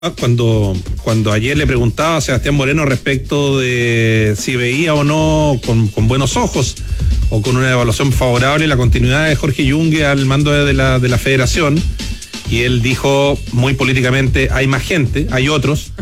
Cuando ayer le preguntaba a Sebastián Moreno respecto de si veía o no con buenos ojos o con una evaluación favorable la continuidad de Jorge Yungue al mando de la federación, y él dijo muy políticamente: hay más gente, hay otros.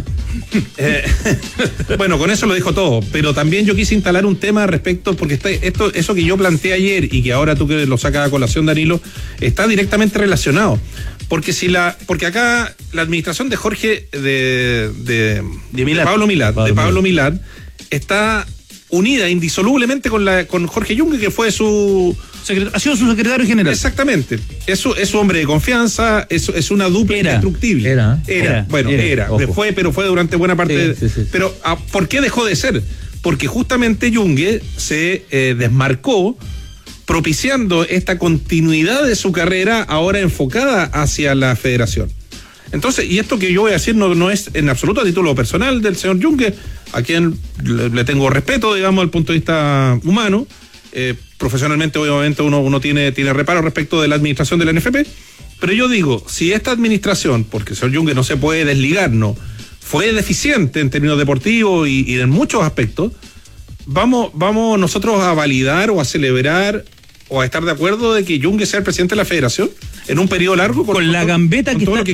Bueno, con eso lo dijo todo, pero también yo quise instalar un tema respecto, porque eso que yo planteé ayer y que ahora tú que lo sacas a colación, Danilo, está directamente relacionado. Porque acá la administración de Jorge de Pablo Milad está unida indisolublemente con Jorge Yungue, que fue ha sido su secretario general. Exactamente. Es su hombre de confianza, es una dupla indestructible. Era. Pero fue durante buena parte. Sí. Pero ¿por qué dejó de ser? Porque justamente Yungue se desmarcó, propiciando esta continuidad de su carrera ahora enfocada hacia la federación. Entonces, y esto que yo voy a decir no es en absoluto a título personal del señor Yungue, a quien le tengo respeto, digamos, desde el punto de vista humano. Profesionalmente, obviamente, uno tiene reparo respecto de la administración de la NFP, pero yo digo, si esta administración, porque el señor Yungue no se puede desligar, no, fue deficiente en términos deportivos y en muchos aspectos, vamos nosotros a validar o a celebrar o a estar de acuerdo de que Yungue sea el presidente de la federación en un periodo largo con la gambeta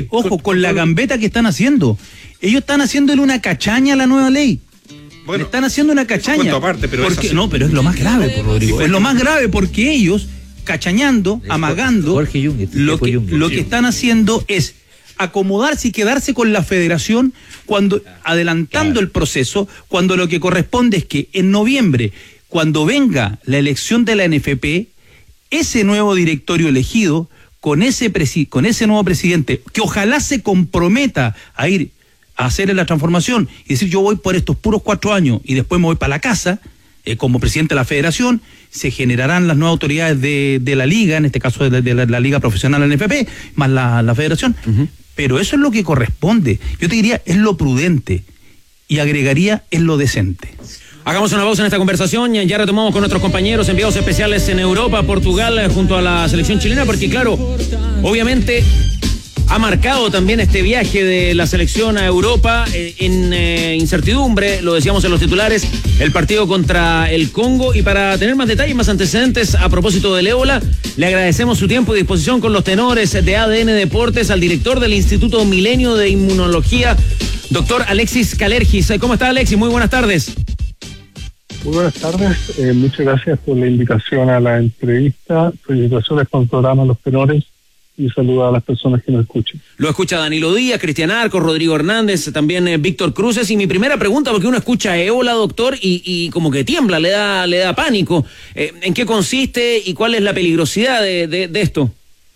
que están haciendo. Ellos están haciéndole una cachaña a la nueva ley. Bueno, le están haciendo una cachaña. Aparte, pero pero es lo más grave, Rodrigo. Es lo más grave porque ellos, cachañando, amagando, lo que están haciendo es acomodarse y quedarse con la federación adelantando el proceso, cuando lo que corresponde es que en noviembre, cuando venga la elección de la NFP, ese nuevo directorio elegido, con ese nuevo presidente, que ojalá se comprometa a ir a hacer la transformación y decir: yo voy por estos puros 4 años y después me voy para la casa, como presidente de la federación, se generarán las nuevas autoridades de la liga, en este caso de la liga profesional NFP, más la federación. Uh-huh. Pero eso es lo que corresponde. Yo te diría, es lo prudente, y agregaría, es lo decente. Hagamos una pausa en esta conversación y ya retomamos con nuestros compañeros enviados especiales en Europa, Portugal, junto a la selección chilena, porque claro, obviamente ha marcado también este viaje de la selección a Europa en incertidumbre, lo decíamos en los titulares, el partido contra el Congo. Y para tener más detalles, más antecedentes a propósito del ébola, le agradecemos su tiempo y disposición con los tenores de ADN Deportes al director del Instituto Milenio de Inmunología, doctor Alexis Calergis. ¿Cómo está, Alexis? Muy buenas tardes. Muy buenas tardes, muchas gracias por la invitación a la entrevista. Felicitaciones por el programa Los Tenores y saluda a las personas que nos escuchan. Lo escucha Danilo Díaz, Cristian Arcos, Rodrigo Hernández, también Víctor Cruces. Y mi primera pregunta, porque uno escucha ébola, doctor, y como que tiembla, le da pánico. ¿En qué consiste y cuál es la peligrosidad de esto?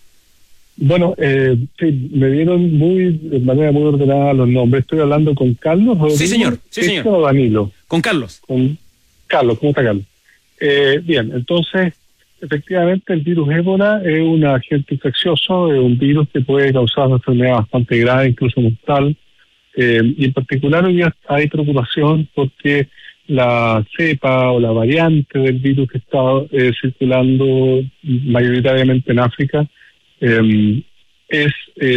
Bueno, sí, me dieron de manera muy ordenada los nombres. Estoy hablando con Carlos, Rodrigo. Sí, señor. ¿O Danilo? Con Carlos. Con Carlos, ¿cómo está Carlos? Bien, entonces, efectivamente el virus ébola es un agente infeccioso, es un virus que puede causar una enfermedad bastante grave, incluso mortal, y en particular hoy hay preocupación porque la cepa o la variante del virus que está circulando mayoritariamente en África es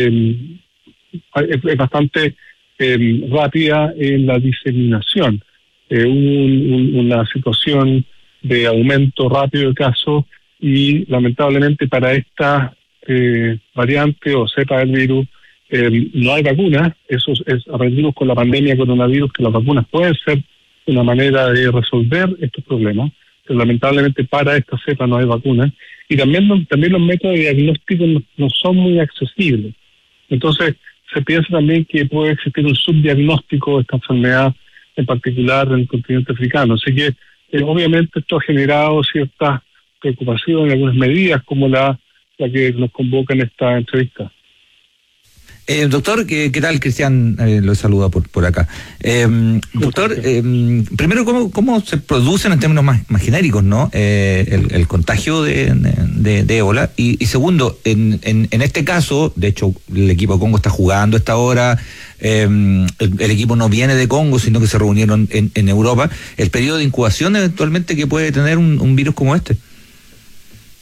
bastante rápida en la diseminación. Una situación de aumento rápido de casos y lamentablemente para esta variante o cepa del virus no hay vacuna. Aprendimos con la pandemia coronavirus que las vacunas pueden ser una manera de resolver estos problemas, pero lamentablemente para esta cepa no hay vacuna, y también los métodos de diagnóstico no son muy accesibles. Entonces se piensa también que puede existir un subdiagnóstico de esta enfermedad, en particular en el continente africano. Así que obviamente esto ha generado cierta preocupación en algunas medidas, como la que nos convoca en esta entrevista. Doctor, ¿qué tal? Cristian lo saluda por acá. Doctor, primero, ¿cómo se producen en términos más genéricos, ¿no? El contagio de ébola. Y segundo, en este caso, de hecho, el equipo de Congo está jugando a esta hora. El equipo no viene de Congo, sino que se reunieron en Europa. El periodo de incubación eventualmente que puede tener un virus como este.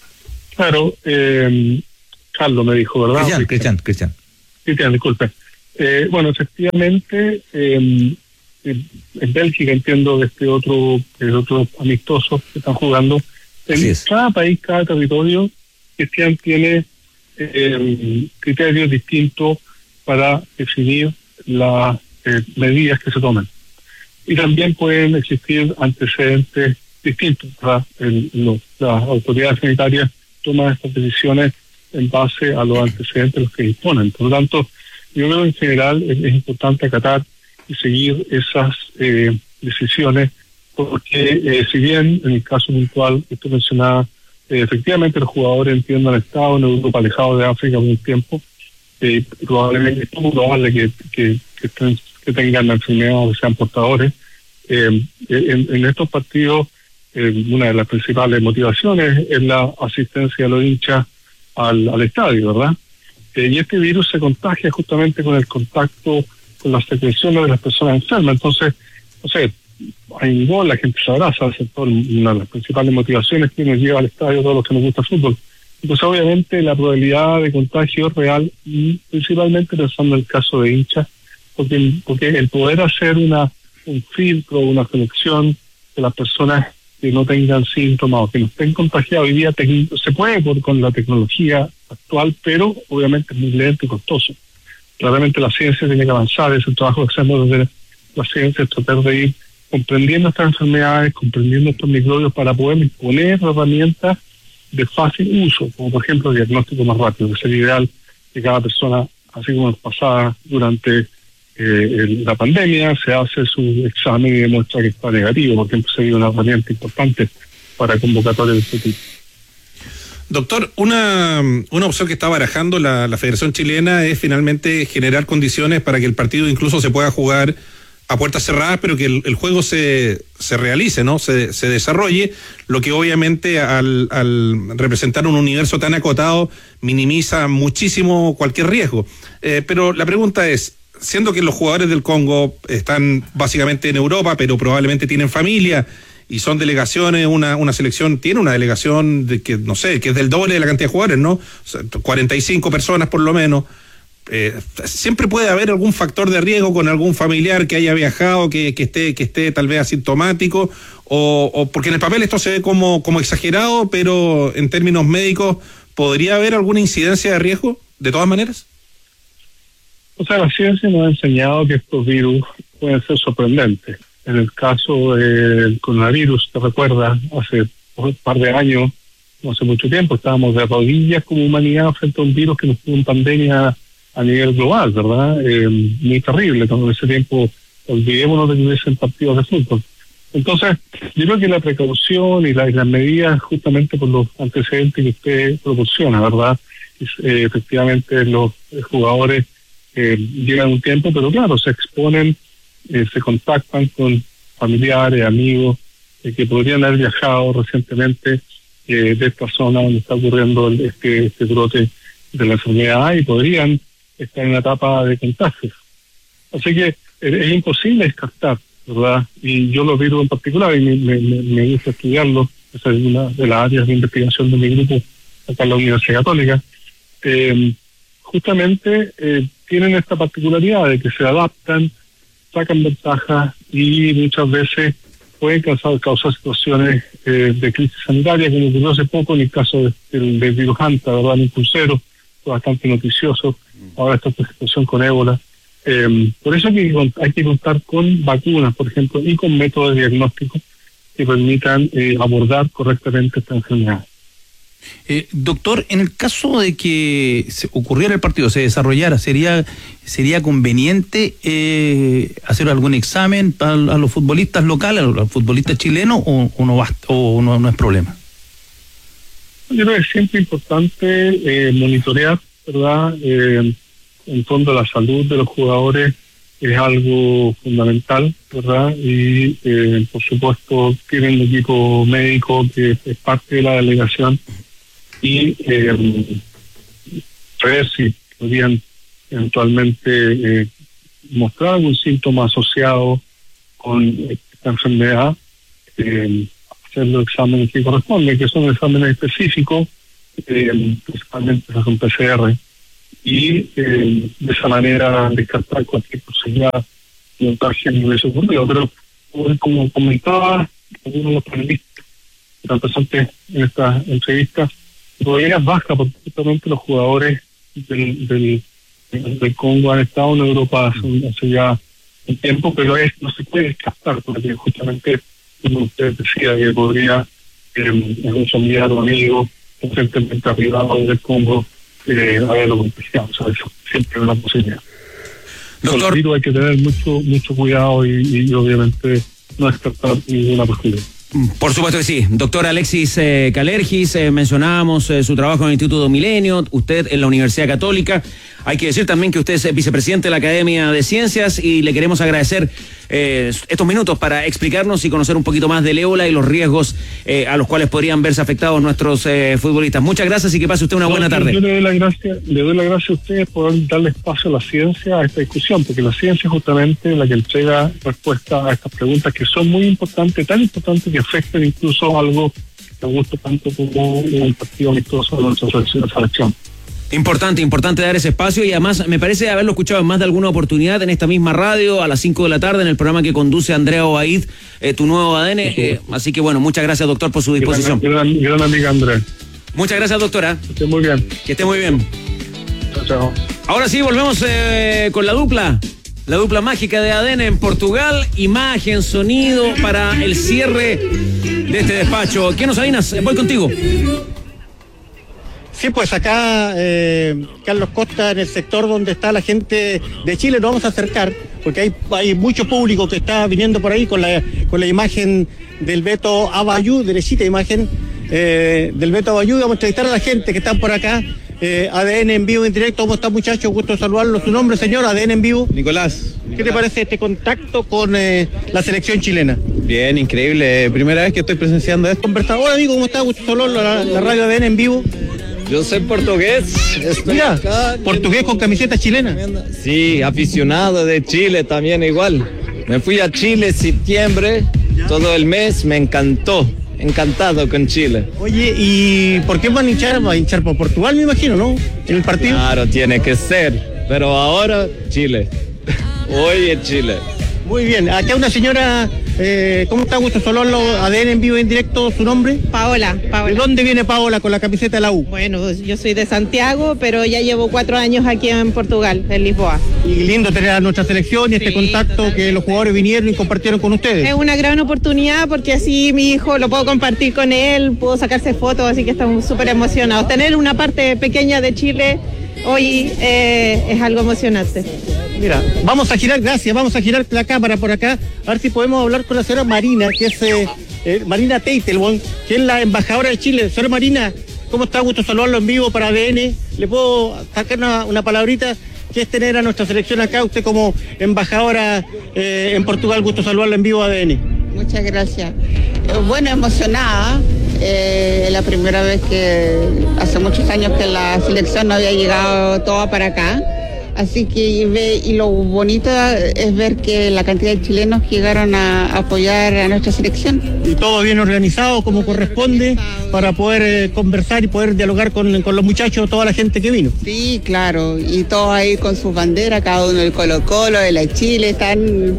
Claro, Carlos me dijo, ¿verdad? Cristian. Cristian, disculpe. Bueno, efectivamente, en Bélgica, entiendo, de este otro amistoso que están jugando, cada país, cada territorio, Cristian, tiene criterios distintos para definir las medidas que se toman. Y también pueden existir antecedentes distintos. Las autoridades sanitarias toman estas decisiones en base a los antecedentes los que disponen. Por lo tanto, yo creo que en general es importante acatar y seguir esas decisiones, porque si bien en el caso puntual que tú mencionabas, efectivamente los jugadores entiendan han estado en Europa, alejados de África por un tiempo, probablemente es muy probable que tengan la enfermedad o que sean portadores. En estos partidos, una de las principales motivaciones es la asistencia de los hinchas al estadio, ¿verdad? Y este virus se contagia justamente con el contacto con las secreciones de las personas enfermas. Entonces, no sé, hay gol, la gente se abraza, es una de las principales motivaciones que nos lleva al estadio todos los que nos gusta el fútbol. Entonces, obviamente, la probabilidad de contagio es real, y principalmente pensando en el caso de hinchas, porque el poder hacer un filtro, una selección de las personas que no tengan síntomas o que no estén contagiados hoy día se puede con la tecnología actual, pero obviamente es muy lento y costoso. Claramente la ciencia tiene que avanzar, es el trabajo que hacemos desde la ciencia, es tratar de ir comprendiendo estas enfermedades, comprendiendo estos microbios para poder disponer de herramientas de fácil uso, como por ejemplo el diagnóstico más rápido, que sería ideal que cada persona, así como pasaba durante la pandemia, se hace su examen y demuestra que está negativo, por ejemplo, sería una herramienta importante para convocatorias de este tipo. Doctor, una opción que está barajando la Federación Chilena es finalmente generar condiciones para que el partido incluso se pueda jugar a puertas cerradas, pero que el juego se realice, ¿no? Se desarrolle, lo que obviamente al representar un universo tan acotado minimiza muchísimo cualquier riesgo. Pero la pregunta es, siendo que los jugadores del Congo están básicamente en Europa, pero probablemente tienen familia y son delegaciones, una selección tiene una delegación de que, no sé, que es del doble de la cantidad de jugadores, ¿no? O sea, 45 personas por lo menos. Siempre puede haber algún factor de riesgo con algún familiar que haya viajado, que esté tal vez asintomático, o porque en el papel esto se ve como exagerado, pero en términos médicos, ¿podría haber alguna incidencia de riesgo de todas maneras? O sea, la ciencia nos ha enseñado que estos virus pueden ser sorprendentes. En el caso del coronavirus, te recuerdas, hace un par de años, no hace mucho tiempo, estábamos de rodillas como humanidad frente a un virus que nos tuvo en pandemia a nivel global, ¿verdad? Muy terrible. En ese tiempo, olvidémonos de que hubiesen partidos de fútbol. Entonces, yo creo que la precaución y las medidas, justamente por los antecedentes que usted proporciona, ¿verdad? Efectivamente, los jugadores llevan un tiempo, pero claro, se exponen, se contactan con familiares, amigos, que podrían haber viajado recientemente de esta zona donde está ocurriendo este brote de la enfermedad y podrían estar en una etapa de contagios. Así que es imposible descartar, ¿verdad? Y yo los virus en particular, y me gusta estudiarlo, esa es una de las áreas de investigación de mi grupo acá en la Universidad Católica, justamente tienen esta particularidad de que se adaptan, sacan ventajas y muchas veces pueden causar situaciones de crisis sanitaria, como ocurrió hace poco en el caso del virus Hanta, ¿verdad? En un crucero, fue bastante noticioso. Ahora esta situación con ébola. Por eso hay que contar con vacunas, por ejemplo, y con métodos de diagnóstico que permitan abordar correctamente esta enfermedad. Doctor, en el caso de que ocurriera el partido, se desarrollara, ¿sería conveniente hacer algún examen a los futbolistas locales, a los futbolistas chilenos, o no basta, o no es problema? Yo creo que es siempre importante monitorear, ¿verdad? En fondo la salud de los jugadores es algo fundamental, ¿verdad? Y por supuesto tienen un equipo médico que es parte de la delegación y ver si podrían eventualmente mostrar algún síntoma asociado con esta enfermedad, hacer los exámenes que corresponden, que son exámenes específicos, principalmente son PCR, y de esa manera descartar cualquier posibilidad de montaje a nivel ocurrido. Pero como comentaba algunos de los panelistas que están presentes en esta entrevista, todavía es baja porque justamente los jugadores del Congo han estado en Europa hace ya un tiempo, pero no se puede descartar porque justamente, como usted decía, que podría un familiar o amigo recientemente arribado del Congo haberlo contagiado. O sea, eso siempre es una posibilidad. Doctor, hay que tener mucho cuidado y obviamente no descartar ninguna posibilidad. por supuesto que sí. Doctor Alexis Kalergis, mencionábamos su trabajo en el Instituto Milenio, usted en la Universidad Católica. Hay que decir también que usted es vicepresidente de la Academia de Ciencias y le queremos agradecer estos minutos para explicarnos y conocer un poquito más del ébola y los riesgos a los cuales podrían verse afectados nuestros futbolistas. Muchas gracias y que pase usted una buena tarde. Yo le doy la gracia a ustedes por darle espacio a la ciencia, a esta discusión, porque la ciencia es justamente la que entrega respuesta a estas preguntas que son muy importantes, tan importantes que afectan incluso algo que me gusta tanto como un partido amistoso de nuestra selección. Importante dar ese espacio y además me parece haberlo escuchado en más de alguna oportunidad en esta misma radio a las 5 de la tarde en el programa que conduce Andrea Obaid, Tu Nuevo ADN. Así que bueno, muchas gracias, doctor, por su disposición. Gran amiga Andrea. Muchas gracias, doctora. Que esté muy bien. Que esté muy bien. Chao. Ahora sí, volvemos con la dupla mágica de ADN en Portugal. Imagen, sonido para el cierre de este despacho. ¿Qué nos avinas? Voy contigo. Sí, pues acá Carlos Costa, en el sector donde está la gente de Chile, nos vamos a acercar, porque hay mucho público que está viniendo por ahí con la imagen del Beto Abayú, derechita imagen del Beto Abayú. Vamos a entrevistar a la gente que están por acá. ADN en vivo, en directo. ¿Cómo está, muchachos? Gusto saludarlo. ¿Su nombre, señor? ADN en vivo. Nicolás. ¿Qué te parece este contacto con la selección chilena? Bien, increíble. Primera vez que estoy presenciando esto. Conversador, amigo, ¿cómo está? Gusto saludarlo, la radio ADN en vivo. Yo soy portugués. Mira, portugués con camiseta chilena. Sí, aficionado de Chile también igual. Me fui a Chile en septiembre, todo el mes, me encantó. Encantado con Chile. Oye, ¿y por qué van a hinchar? Va a hinchar por Portugal, me imagino, ¿no? En el partido. Claro, tiene que ser. Pero ahora, Chile. Hoy es Chile. Muy bien. Acá una señora, ¿cómo está? Gusto saludarlo. ADN en vivo, en directo. ¿Su nombre? Paola. ¿De dónde viene Paola con la camiseta de la U? Bueno, yo soy de Santiago, pero ya llevo 4 años aquí en Portugal, en Lisboa. Y lindo tener a nuestra selección y este contacto, totalmente, que los jugadores vinieron y compartieron con ustedes. Es una gran oportunidad porque así mi hijo lo puedo compartir con él, puedo sacarse fotos, así que estamos súper emocionados. Tener una parte pequeña de Chile hoy es algo emocionante. Mira, vamos a girar la cámara por acá, a ver si podemos hablar con la señora Marina, que es Marina Teitelbon, que es la embajadora de Chile. Señora Marina, ¿cómo está? Gusto saludarlo en vivo para ADN. ¿Le puedo sacar una palabrita? ¿Qué es tener a nuestra selección acá? Usted como embajadora en Portugal, gusto saludarlo en vivo a ADN. Muchas gracias. Bueno, emocionada. La primera vez que hace muchos años que la selección no había llegado toda para acá. Así que y lo bonito es ver que la cantidad de chilenos que llegaron a apoyar a nuestra selección. Y todo bien organizado como corresponde para poder conversar y poder dialogar con los muchachos, toda la gente que vino. Sí, claro, y todos ahí con sus banderas, cada uno del Colo-Colo, de la Chile, están...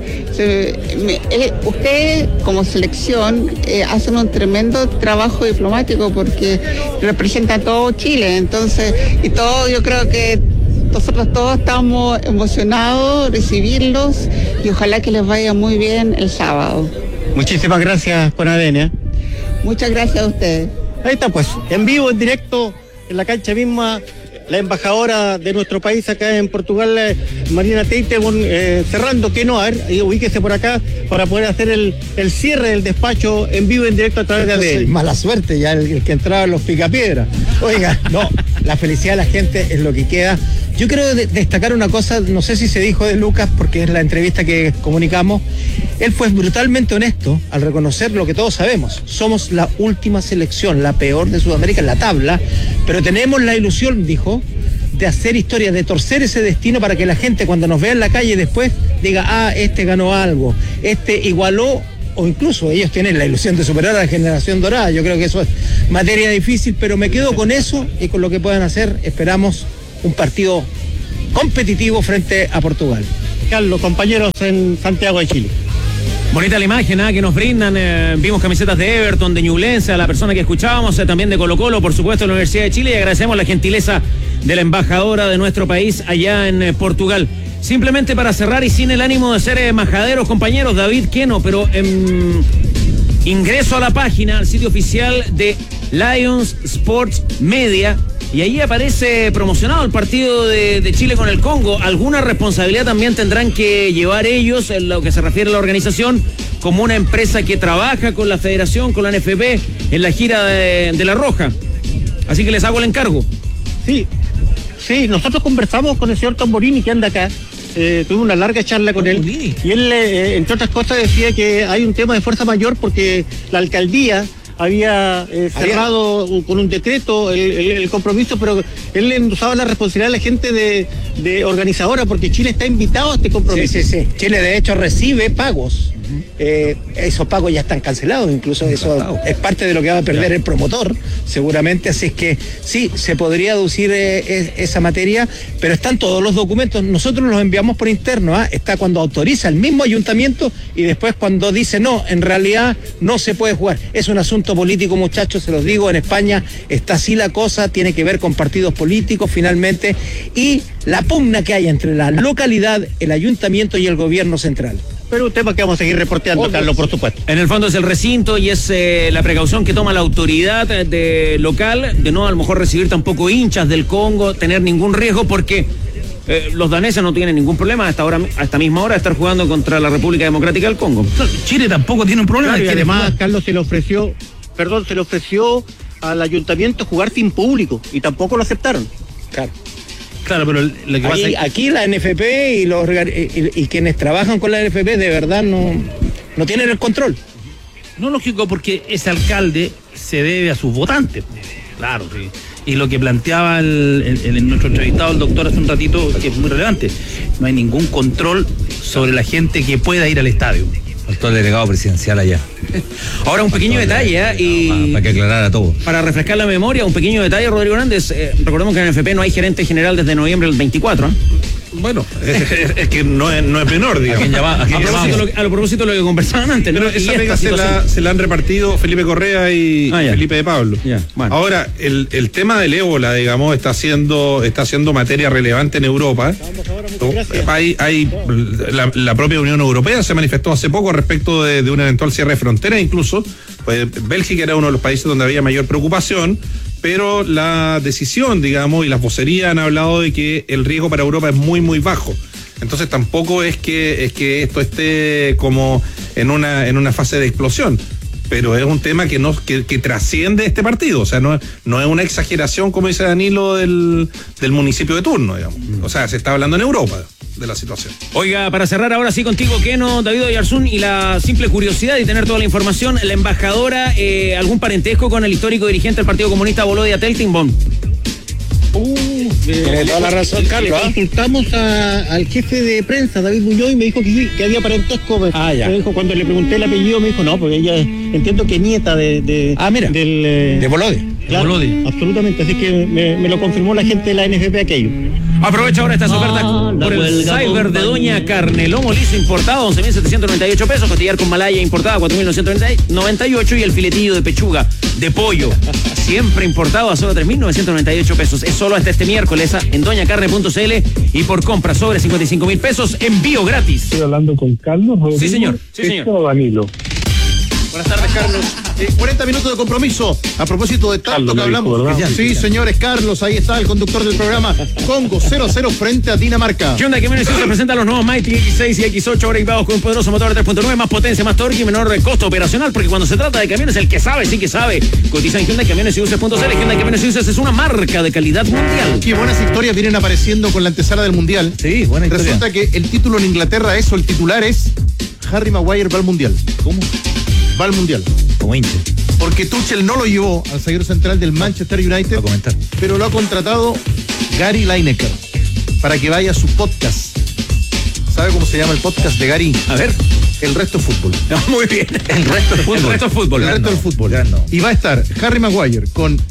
Ustedes como selección hacen un tremendo trabajo diplomático porque representa a todo Chile, entonces, y todo yo creo que nosotros todos estamos emocionados de recibirlos y ojalá que les vaya muy bien el sábado. Muchísimas gracias con ADN. Muchas gracias a ustedes. Ahí está pues, en vivo, en directo, en la cancha misma, la embajadora de nuestro país acá en Portugal, Marina Teitelbon, cerrando, que no, a ver, ubíquese por acá para poder hacer el cierre del despacho en vivo, en directo a través de ADN. Mala suerte, ya el que entraba en los picapiedras. Oiga, no, la felicidad de la gente es lo que queda. Yo quiero destacar una cosa, no sé si se dijo de Lucas, porque es la entrevista que comunicamos. Él fue brutalmente honesto al reconocer lo que todos sabemos. Somos la última selección, la peor de Sudamérica en la tabla, pero tenemos la ilusión, dijo, de hacer historia, de torcer ese destino para que la gente cuando nos vea en la calle después diga, este ganó algo, este igualó, o incluso ellos tienen la ilusión de superar a la generación dorada. Yo creo que eso es materia difícil, pero me quedo con eso y con lo que puedan hacer. Esperamos un partido competitivo frente a Portugal. Carlos, compañeros en Santiago de Chile. Bonita la imagen que nos brindan, vimos camisetas de Everton, de Ñublense, a la persona que escuchábamos, también de Colo Colo, por supuesto, de la Universidad de Chile, y agradecemos la gentileza de la embajadora de nuestro país allá en Portugal. Simplemente para cerrar y sin el ánimo de ser majaderos, compañeros, David Queno, pero ingreso a la página, al sitio oficial de Lions Sports Media, y ahí aparece promocionado el partido de Chile con el Congo. Alguna responsabilidad también tendrán que llevar ellos en lo que se refiere a la organización, como una empresa que trabaja con la federación, con la NFP, en la gira de La Roja. Así que les hago el encargo. Sí, nosotros conversamos con el señor Tamborini, que anda acá. Tuve una larga charla con él. Y él, entre otras cosas, decía que hay un tema de fuerza mayor porque la alcaldía había cerrado con un decreto el compromiso, pero él le endosaba la responsabilidad a la gente de organizadora, porque Chile está invitado a este compromiso. Sí. Chile, de hecho, recibe pagos. Esos pagos ya están cancelados, incluso eso es parte de lo que va a perder el promotor, seguramente. Así es que sí, se podría aducir esa materia, pero están todos los documentos. Nosotros los enviamos por interno. Está cuando autoriza el mismo ayuntamiento y después cuando dice no, en realidad no se puede jugar. Es un asunto político, muchachos, se los digo. En España está así la cosa, tiene que ver con partidos políticos finalmente, y la pugna que hay entre la localidad, el ayuntamiento y el gobierno central. Pero un tema que vamos a seguir reporteando, Carlos, por supuesto. En el fondo es el recinto y es la precaución que toma la autoridad local de no a lo mejor recibir tampoco hinchas del Congo, tener ningún riesgo, porque los daneses no tienen ningún problema hasta esta misma hora de estar jugando contra la República Democrática del Congo. Chile tampoco tiene un problema. Claro, y además, Carlos, se le ofreció al ayuntamiento jugar sin público y tampoco lo aceptaron. Claro, pero lo que pasa es... Aquí la NFP y quienes trabajan con la NFP de verdad no tienen el control. No, lógico, porque ese alcalde se debe a sus votantes. Claro, sí. Y lo que planteaba nuestro entrevistado, el doctor, hace un ratito, que es muy relevante, no hay ningún control sobre la gente que pueda ir al estadio. Faltó el delegado presidencial allá. Ahora un pequeño detalle, y para que aclarara todo. Para refrescar la memoria, un pequeño detalle, Rodrigo Hernández. Recordemos que en el NFP no hay gerente general desde noviembre del 24. Bueno, es que no es menor, digamos. A propósito de lo que conversaban antes. Pero esa pega se la han repartido Felipe Correa y Felipe de Pablo. Bueno. Ahora, el tema del ébola, digamos, está siendo materia relevante en Europa. La propia Unión Europea se manifestó hace poco respecto de un eventual cierre de fronteras, incluso. Pues Bélgica era uno de los países donde había mayor preocupación, pero la decisión, digamos, y las vocerías han hablado de que el riesgo para Europa es muy, muy bajo. Entonces tampoco es que esto esté como en una fase de explosión, pero es un tema que trasciende este partido. O sea, no es una exageración, como dice Danilo, del municipio de turno, digamos. O sea, se está hablando en Europa de la situación. Oiga, para cerrar ahora sí contigo, Keno, David Oyarzún, y la simple curiosidad de tener toda la información, la embajadora, ¿algún parentesco con el histórico dirigente del Partido Comunista Volodya Teltingbom? Tiene toda la razón, Carlos. Consultamos al jefe de prensa, David Muñoz, y me dijo que sí, que había parentesco. Me dijo, cuando le pregunté el apellido, me dijo no, porque ella entiendo que es nieta de Volodya. Claro, absolutamente, así que me lo confirmó la gente de la NFP aquello. Aprovecha ahora estas ofertas por el cyber de Doña Carne. Lomo liso importado, 11.798 pesos. Costillar con malaya importada, 4.998. Y el filetillo de pechuga de pollo, siempre importado, a solo 3.998 pesos. Es solo hasta este miércoles en doñacarne.cl, y por compra sobre 55.000 pesos, envío gratis. Estoy hablando con Carlos. Sí, señor. Danilo. Buenas tardes, Carlos. 40 minutos de compromiso. A propósito de tanto Carlos, que hablamos. Sí, señores, Carlos, ahí está el conductor del programa. Congo 0-0 frente a Dinamarca. Hyundai Camiones se presenta los nuevos Mighty X6 y X8, ahora equipados con un poderoso motor de 3.9, más potencia, más torque y menor costo operacional, porque cuando se trata de camiones, el que sabe, sí que sabe. Cotiza en Hyundai Camiones y Uses.cl. Hyundai Camiones y Uses es una marca de calidad mundial. Qué buenas historias vienen apareciendo con la antesala del Mundial. Sí, buena historia. Resulta que el título en Inglaterra es, o el titular es, Harry Maguire va al Mundial. ¿Cómo? Va al Mundial. Como hincha. Porque Tuchel no lo llevó al zaguero central del Manchester United, pero lo ha contratado Gary Lineker para que vaya a su podcast. ¿Sabe cómo se llama el podcast de Gary? A ver. El Resto es Fútbol. Muy bien. El Resto es Fútbol. El Resto del Fútbol. Y va a estar Harry Maguire con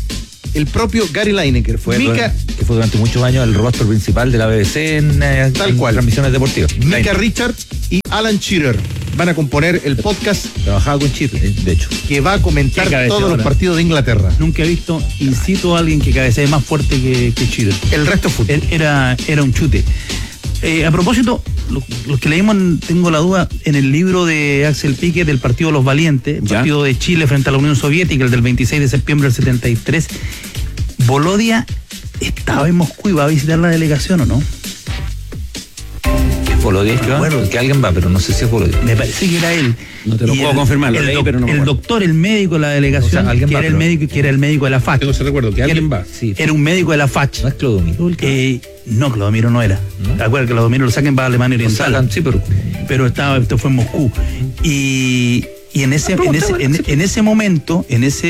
el propio Gary Lineker. Que fue durante muchos años el rostro principal de la BBC en transmisiones deportivas. Micah Richards y Alan Shearer van a componer el podcast. Trabajaba con Shearer, de hecho. Que va a comentar todos los partidos de Inglaterra. Nunca he visto in situ a alguien que cabecee más fuerte que Shearer. El resto es fútbol. Era un chute. A propósito, los que leímos, tengo la duda, en el libro de Axel Piquet del Partido de los Valientes, el partido de Chile frente a la Unión Soviética, el del 26 de septiembre del 73, Volodia estaba en Moscú y va a visitar la delegación, ¿o no? Volodia, bueno, que alguien va, pero no sé si es Volodia. Me parece que era él. No te lo puedo confirmar, lo leí, pero no me acuerdo. El doctor, el médico de la delegación, o sea, que era el médico de la FACH. Tengo ese recuerdo, que alguien va. Sí. Era un médico de la FACH. ¿No es Clodomiro? No, Clodomiro no era. ¿No? Acuérdate que Clodomiro lo saquen para Alemania Oriental. Sí, pero esto fue en Moscú. Y en ese momento,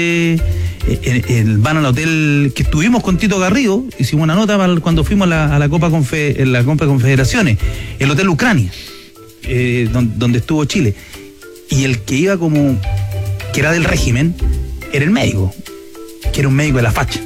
van al hotel que estuvimos con Tito Garrido, hicimos una nota cuando fuimos a la Copa Confederaciones, el Hotel Ucrania, donde estuvo Chile. Y el que iba que era del régimen, era el médico, que era un médico de la FACH.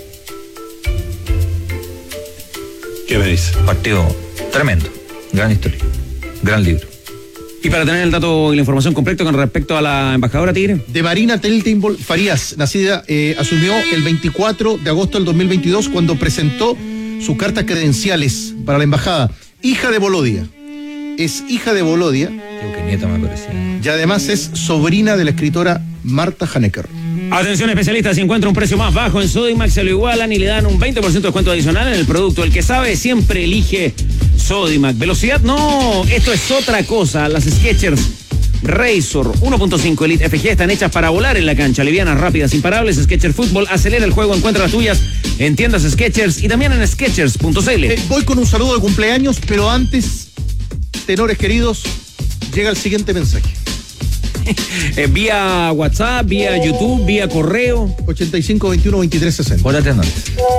¿Qué me dice? Partido tremendo, gran historia, gran libro. Y para tener el dato y la información completa con respecto a la embajadora Tigre. De Marina Teltimbol Farías, nacida, asumió el 24 de agosto del 2022 cuando presentó sus cartas credenciales para la embajada. Hija de Volodia. Es hija de Volodia. Creo que nieta me parecía. Y además es sobrina de la escritora Marta Hanecker. Atención especialistas, si encuentra un precio más bajo en Sodimac, se lo igualan y le dan un 20% de descuento adicional en el producto. El que sabe siempre elige Sodimac. Velocidad, no, esto es otra cosa. Las Skechers Razor 1.5 Elite FG están hechas para volar en la cancha. Livianas, rápidas, imparables. Skechers Fútbol, acelera el juego, encuentra las tuyas en tiendas Skechers y también en Skechers.cl. Voy con un saludo de cumpleaños, pero antes, tenores queridos, llega el siguiente mensaje. Vía WhatsApp, vía YouTube, vía correo. 8521-2360. Hola, tenores.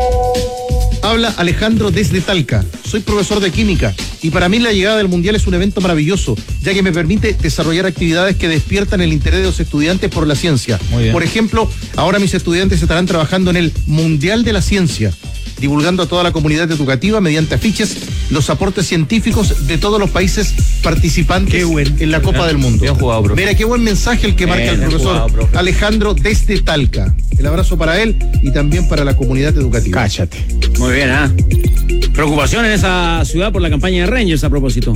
Habla Alejandro desde Talca. Soy profesor de química y para mí la llegada del Mundial es un evento maravilloso, ya que me permite desarrollar actividades que despiertan el interés de los estudiantes por la ciencia. Muy bien. Por ejemplo, ahora mis estudiantes estarán trabajando en el Mundial de la Ciencia, divulgando a toda la comunidad educativa mediante afiches los aportes científicos de todos los países participantes en la Copa del Mundo. Bien jugado, profe. Mira, qué buen mensaje el que marca el profesor Alejandro desde Talca. El abrazo para él y también para la comunidad educativa. Cáchate. Muy bien, Preocupación en esa ciudad por la campaña de Rangers a propósito.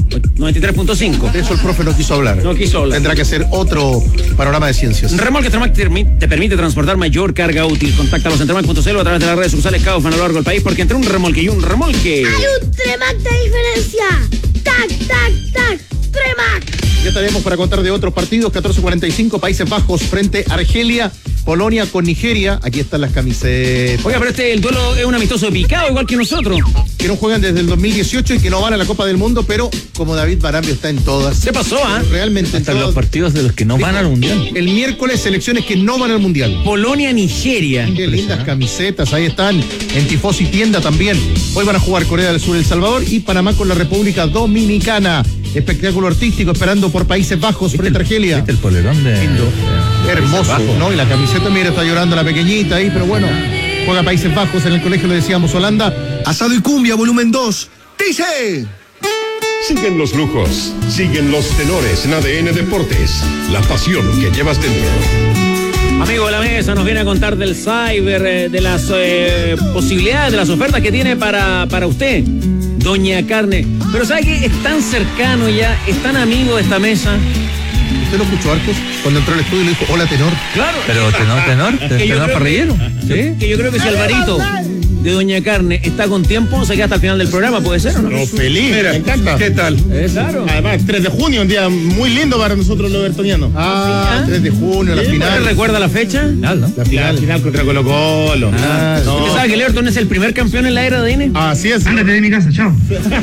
93.5. De eso el profe no quiso hablar. No quiso hablar. Tendrá que ser otro panorama de ciencias. Remolque Tremac te permite transportar mayor carga útil. Contáctalos en Tremac.cl o a través de las redes sociales Kaufman a lo largo del país, porque entre un remolque y un remolque hay un Tremac de diferencia. ¡Tac, tac, tac! ¡Tremac! Ya estaremos para contar de otros partidos. 14:45, Países Bajos frente a Argelia, Polonia con Nigeria. Aquí están las camisetas. Oiga, pero el duelo es un amistoso de picado, igual que nosotros. Que no juegan desde el 2018 y que no van a la Copa del Mundo, pero como David Barambio está en todas. Se pasó, Realmente hasta en todas. Los partidos de los que no van al Mundial. El miércoles, selecciones que no van al Mundial. Polonia-Nigeria. Qué lindas camisetas, ahí están. En Tifosi Tienda también. Hoy van a jugar Corea del Sur, El Salvador y Panamá con la República Dominicana. Espectáculo artístico esperando por Países Bajos frente a Argelia. ¿Viste el polerón de Hermoso, ¿no? Y la camiseta, mira, está llorando la pequeñita ahí, pero bueno, juega Países Bajos, en el colegio le decíamos Holanda. Asado y Cumbia, volumen 2. ¡Dice! Siguen los lujos, siguen los tenores en ADN Deportes, la pasión que llevas dentro. Amigo de la mesa, nos viene a contar del cyber, de las posibilidades, de las ofertas que tiene para usted, Doña Carne. Pero ¿sabe qué? Es tan cercano ya, es tan amigo de esta mesa. ¿Usted lo escuchó, Arcos? Cuando entró al estudio le dijo, hola, tenor. Claro. Pero tenor parrillero. ¿Sí? Que yo creo que si Alvarito de Doña Carne está con tiempo, se queda hasta el final del programa, ¿puede ser o no? No, feliz. Mira, me encanta. ¿Qué tal? Claro. Además, 3 de junio, un día muy lindo para nosotros los bertonianos. 3 de junio, la final. ¿Usted recuerda la fecha? La final contra Colo Colo. ¿Usted sabe que el Everton es el primer campeón en la era de N? Así es. Ándate de mi casa, chao.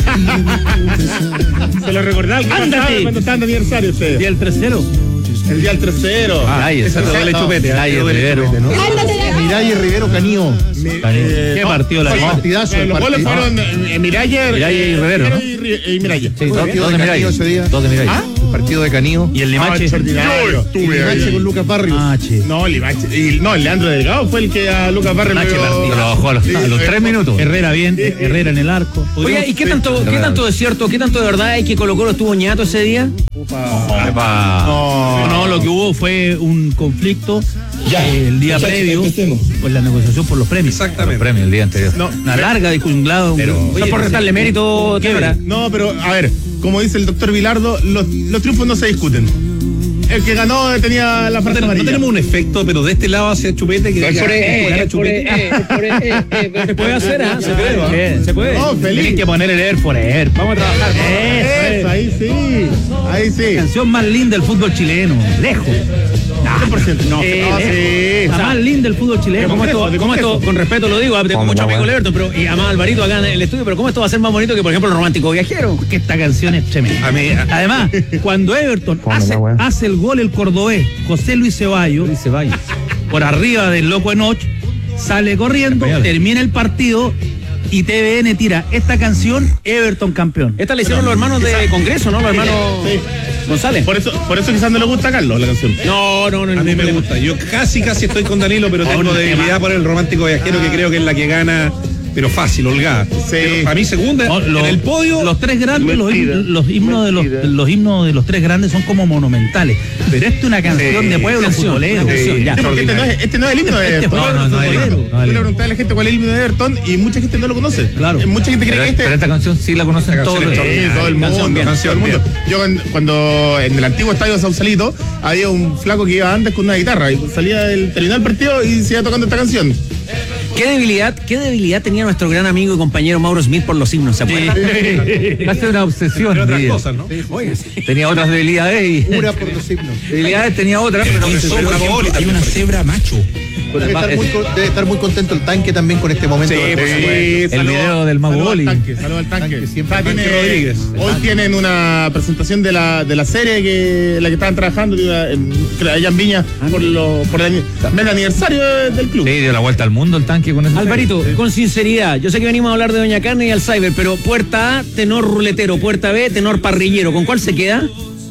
Se lo recordaba Ándate. cuando estaban de aniversario ustedes. Día el 3-0. El día del 3-0. Ay, ese Ese doble chupete. Ay, el Rivero. Miralles Rivero Canío. ¿Qué partido la Partidazo. Los goles fueron Miralles y Rivero, ¿no? y Miralles. Sí, dos de Miralles ese día. Dos de Miralles. partido de Canío. Y el Limache. Extraordinario. Y Limache con Lucas Barrios. No, Limache. El Leandro Delgado fue el que a Lucas Barrios Lo bajó a los 3 minutos. Herrera bien, Herrera en el arco. Oye, ¿y qué tanto de cierto, qué tanto de verdad es que Colo-Colo estuvo ñato ese día? No, lo que hubo fue un conflicto el día previo por la negociación por los premios. Exactamente. Los premios el día anterior. Una larga discusión. No por restarle mérito, Tenora. No, pero a ver, como dice el doctor Vilardo, los triunfos no se discuten. El que ganó tenía la franja amarilla. No tenemos un efecto, pero de este lado hacia Chupete que Se puede hacer, ¿ah? Se puede. No, feliz. Tienes que poner el Air Forever. Vamos a trabajar. Eso, ahí sí. Canción más linda del fútbol chileno. Lejos. 100%. No, sí. La más linda del fútbol chileno. ¿Cómo esto, con respeto lo digo, tengo mucho amigo Everton, pero y además Alvarito acá en el estudio, pero ¿cómo esto va a ser más bonito que, por ejemplo, el Romántico Viajero? Que esta canción es tremenda. Además, cuando Everton hace el gol el cordobés José Luis Ceballos, por arriba del Loco Enoch, sale corriendo, termina el partido y TVN tira esta canción, Everton campeón. Esta le hicieron los hermanos de Congreso, ¿no? Los hermanos González. Por eso quizás no le gusta a Carlos la canción. No. A mí me gusta. Yo casi estoy con Danilo, pero tengo debilidad por el Romántico Viajero, que creo que es la que gana, pero fácil, holgada. Sí. Pero para mí segunda, en el podio. Los tres grandes, los himnos de los tres grandes son como monumentales. Pero esta es una canción de pueblo futbolero. Este no es el himno de Everton. No, Yo le pregunté a la gente cuál es el himno de Everton y mucha gente no lo conoce. Claro. Mucha gente cree que Pero esta canción sí la conocen todos. todo el mundo. Yo cuando en el antiguo estadio de Sausalito había un flaco que iba antes con una guitarra y salía terminaba el partido y se iba tocando esta canción. ¿Qué debilidad tenía nuestro gran amigo y compañero Mauro Smith por los himnos? ¿Se acuerdan? Casi una obsesión. Pero otras cosas, ¿no? Oye, sí. Tenía otras debilidades y. Pura por los himnos. Debilidades tenía otras, pero Hay una cebra macho. Debe estar muy contento el Tanque también con este momento. el video del Mago Boli. Saludos al tanque. Hoy tienen una presentación de la serie que la que estaban trabajando allá en Viña por el aniversario del club. Sí, dio la vuelta al mundo el Tanque con eso. Alvarito, con sinceridad, yo sé que venimos a hablar de Doña Carne y al Cyber, pero puerta A, tenor ruletero, puerta B, tenor parrillero, ¿con cuál se queda?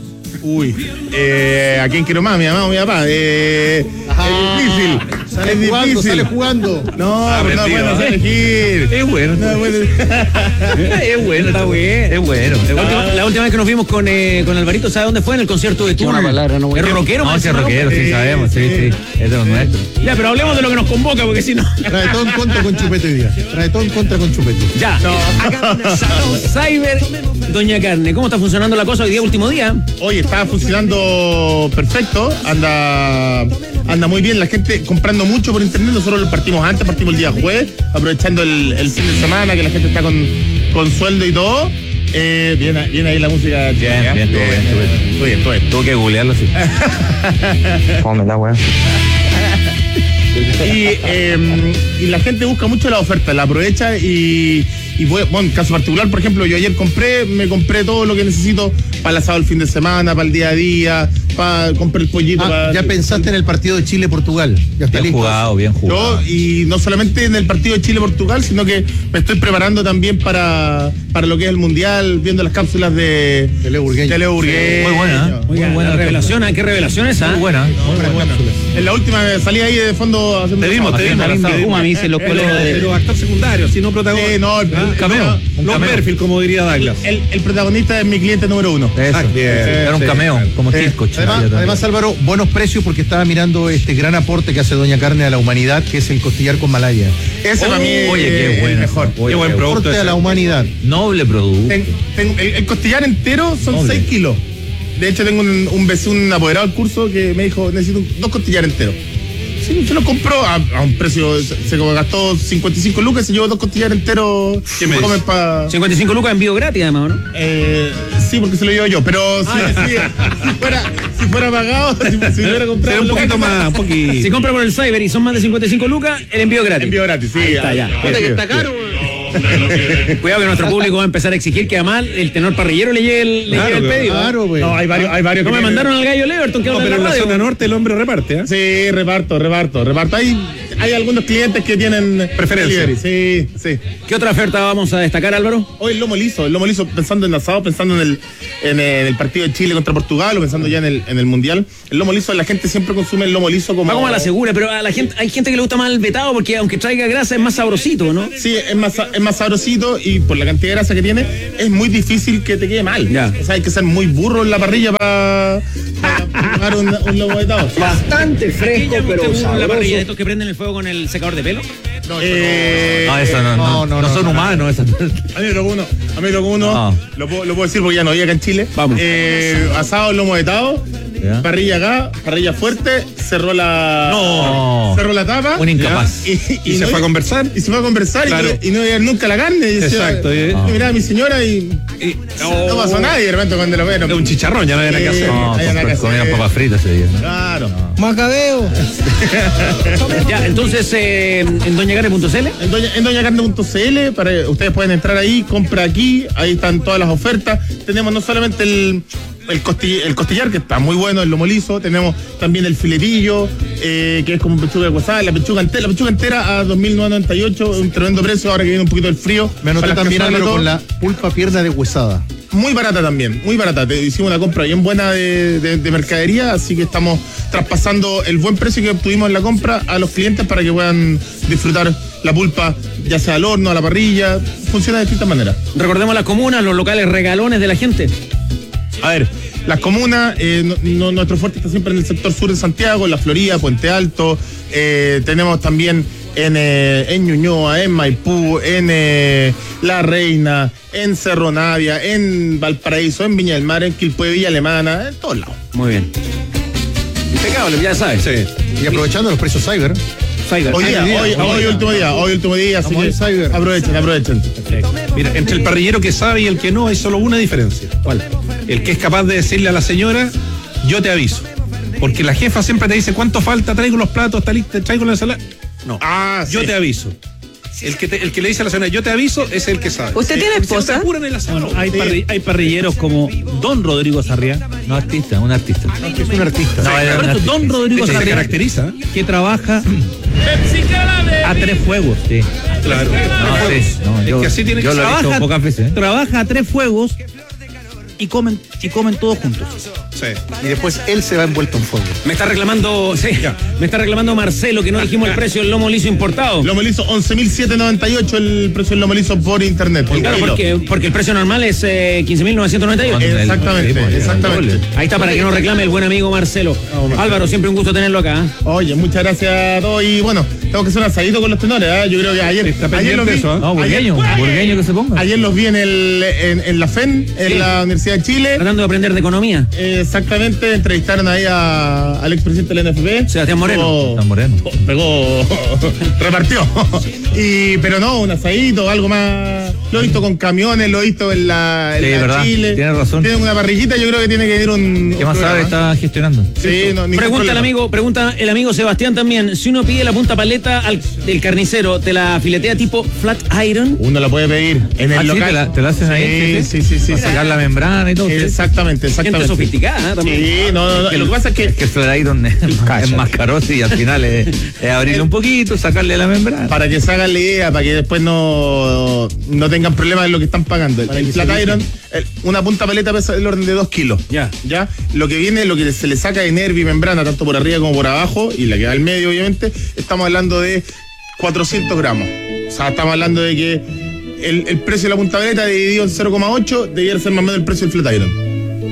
¿A quién quiero más? ¿Mi mamá o mi papá? Es difícil. Sale jugando. No, pero no es bueno elegir. Es bueno. Es bueno, está bien. Es bueno. La última vez que nos vimos con Alvarito, ¿sabe dónde fue? En el concierto de Tour. ¿Es rockero? No, sí es rockero, sí sabemos, sí. Es de los nuestros. Ya, pero hablemos de lo que nos convoca, porque si no. Trae todo en contra con Chupete hoy día. Ya. Acá en el salón Cyber, Doña Carne, ¿cómo está funcionando la cosa hoy día, último día? Oye, está funcionando perfecto, anda muy bien, la gente comprando mucho por internet. Nosotros partimos el día jueves, aprovechando el fin de semana que la gente está con sueldo y todo. Viene ahí la música. Bien, todo bien. Tuve que googlearlo así. Fome la weá. Y la gente busca mucho la oferta, la aprovecha y bueno, en caso particular, por ejemplo, yo ayer me compré todo lo que necesito para el asado el fin de semana, para el día a día, compré el pollito. Ya pensaste en el partido de Chile-Portugal. Ya está Bien jugado. Y no solamente en el partido de Chile-Portugal, sino que me estoy preparando también para lo que es el Mundial, viendo las cápsulas de Leo Burgueño. Muy buena. Muy buena revelación, ¿qué revelación esa? Muy buena. En la última salí ahí de fondo haciendo. Te vimos. Pero actor secundario, si no protagonista. Sí, no. Un cameo. No perfil, como diría Douglas. El protagonista es mi cliente número 1. Era un cameo, como Tisco. Además, Álvaro, buenos precios porque estaba mirando este gran aporte que hace Doña Carne a la humanidad, que es el costillar con malaya. Ese para mí qué bueno, el mejor. Qué buen producto. Aporte a la humanidad. Noble producto. El costillar entero son 6 kilos. De hecho, tengo un apoderado del curso que me dijo, necesito 2 costillares enteros. Sí, se lo compró a un precio, se gastó 55 lucas y se llevó 2 costillares enteros. ¿Qué me comen 55 lucas envío gratis, además, ¿no? Sí, porque se lo llevo yo, pero si fuera pagado, si hubiera comprado un poquito más, un poquito. Si compra por el Cyber y son más de 55 lucas, el envío gratis. Envío gratis, sí. Ahí está, ya. Está caro. Cuidado que nuestro público va a empezar a exigir que además el tenor parrillero le llegue el pedido. Claro, güey. No, hay varios. No me mandaron al gallo Leverton que pero en la zona norte el hombre reparte, ¿eh? Sí, reparto. Ahí hay algunos clientes que tienen preferencia. Sí, sí. ¿Qué otra oferta vamos a destacar, Álvaro? Hoy el lomo liso, pensando en asado, pensando en el partido de Chile contra Portugal o pensando ya en el Mundial. El lomo liso, la gente siempre consume el lomo liso como... Va como a la segura, pero a la gente, hay gente que le gusta más el vetado porque aunque traiga grasa es más sabrosito, ¿no? Sí, es más sabrosito y por la cantidad de grasa que tiene es muy difícil que te quede mal. Ya. O sea, hay que ser muy burro en la parrilla para tomar un lomo vetado. Bastante fresco, pero sabroso. La parrilla de estos que prenden el fuego con el secador de pelo. No, eso no son humanos. A mí lo que uno lo puedo decir porque ya no había acá en Chile. Vamos. Asado, lomo vetado, ¿Ya? Parrilla acá, parrilla fuerte, cerró la tapa. Un incapaz. Y se fue a conversar. Y se fue a conversar Claro. y no veía nunca la carne. Y decía, Exacto. mirá a mi señora y no pasó nada y de repente cuando lo vieron. Un chicharrón, ya no había nada que hacer. Comían papas fritas ese día. Claro. Macabeo. Ya, entonces, en doñacarne.cl. En doñacarne.cl, para ustedes pueden entrar ahí, compra aquí, ahí están todas las ofertas. Tenemos no solamente el costillar, que está muy bueno, el lomo liso, tenemos también el filetillo, que es como pechuga de huesada, la pechuga entera a 2.998, un tremendo precio, ahora que viene un poquito el frío. Me anoté Para las también personas algo de con todo. la pulpa pierna de huesada. Muy barata también, muy barata. Hicimos una compra bien buena de mercadería, así que estamos traspasando el buen precio que obtuvimos en la compra a los clientes para que puedan disfrutar la pulpa, ya sea al horno, a la parrilla, funciona de distintas maneras. Recordemos las comunas, los locales regalones de la gente. A ver, las comunas, nuestro fuerte está siempre en el sector sur de Santiago, en La Florida, Puente Alto, tenemos también en Ñuñoa, en Maipú, en La Reina, en Cerro Navia, en Valparaíso, en Viña del Mar, en Quilpué, Villa Alemana, en todos lados. Muy bien. Impecable, ya sabes. Sí. Y aprovechando los precios cyber. Hoy último día, así que aprovechen. Mira, entre el parrillero que sabe y el que no hay solo una diferencia. ¿Cuál? El que es capaz de decirle a la señora, yo te aviso. Porque la jefa siempre te dice, ¿cuánto falta? Traigo los platos, está lista, traigo la ensalada. No, yo te aviso. El que le dice a la señora, yo te aviso, es el que sabe. ¿Usted tiene esposa? Bueno, hay parrilleros como Don Rodrigo Sarriá. No artista, un artista. Es un artista. Por eso, Don Rodrigo Se Sarriá, caracteriza. que trabaja a tres fuegos. Sí. Claro. Es que así tiene que yo lo he visto trabaja, pocas veces. trabaja a tres fuegos y comen todos juntos. Sí. Y después él se va envuelto en fuego. Me está reclamando Marcelo que no dijimos el precio del lomo liso importado. Lomo liso, 11.798 el precio del lomo liso por internet. Claro, porque el precio normal es 15.998. Exactamente. Ahí está para que no reclame el buen amigo Marcelo. Álvaro, siempre un gusto tenerlo acá. Oye, muchas gracias a todos y bueno, tengo que hacer un asadito con los tenores, ¿eh? Yo creo que ayer los vi. No, burgueño que se ponga. Ayer los vi en la FEN, en la Universidad de Chile. Tratando de aprender de economía. Exactamente, entrevistaron ahí al expresidente de la NFP. Sebastián Moreno. Pegó, repartió. Pero no, un asadito, algo más. Lo he visto con camiones, lo he visto en la verdad, Chile. tienes razón. Tienen una parrillita, yo creo que tiene que ir un. ¿Qué más sabe? Está gestionando. Sí, no, Pregunta el amigo Sebastián también. Si uno pide la punta paleta del carnicero, ¿te la filetea tipo flat iron? Uno la puede pedir en el local. Sí, te la hacen ahí. Sí. Para sacar la membrana y todo. Exactamente. Gente sofisticada también. Sí, no. Lo que pasa es que el flat iron es más caroso y al final es abrirle un poquito, sacarle la membrana. Para que se hagan la idea, para que después no tengan problemas en lo que están pagando. El flat iron, una punta paleta pesa del orden de 2 kilos. Ya. Lo que se le saca de nervio y membrana, tanto por arriba como por abajo, y la que va al medio, obviamente, estamos hablando de 400 gramos. O sea, estamos hablando de que el precio de la punta paleta dividido en 0,8 debiera ser más o menos el precio del flat iron.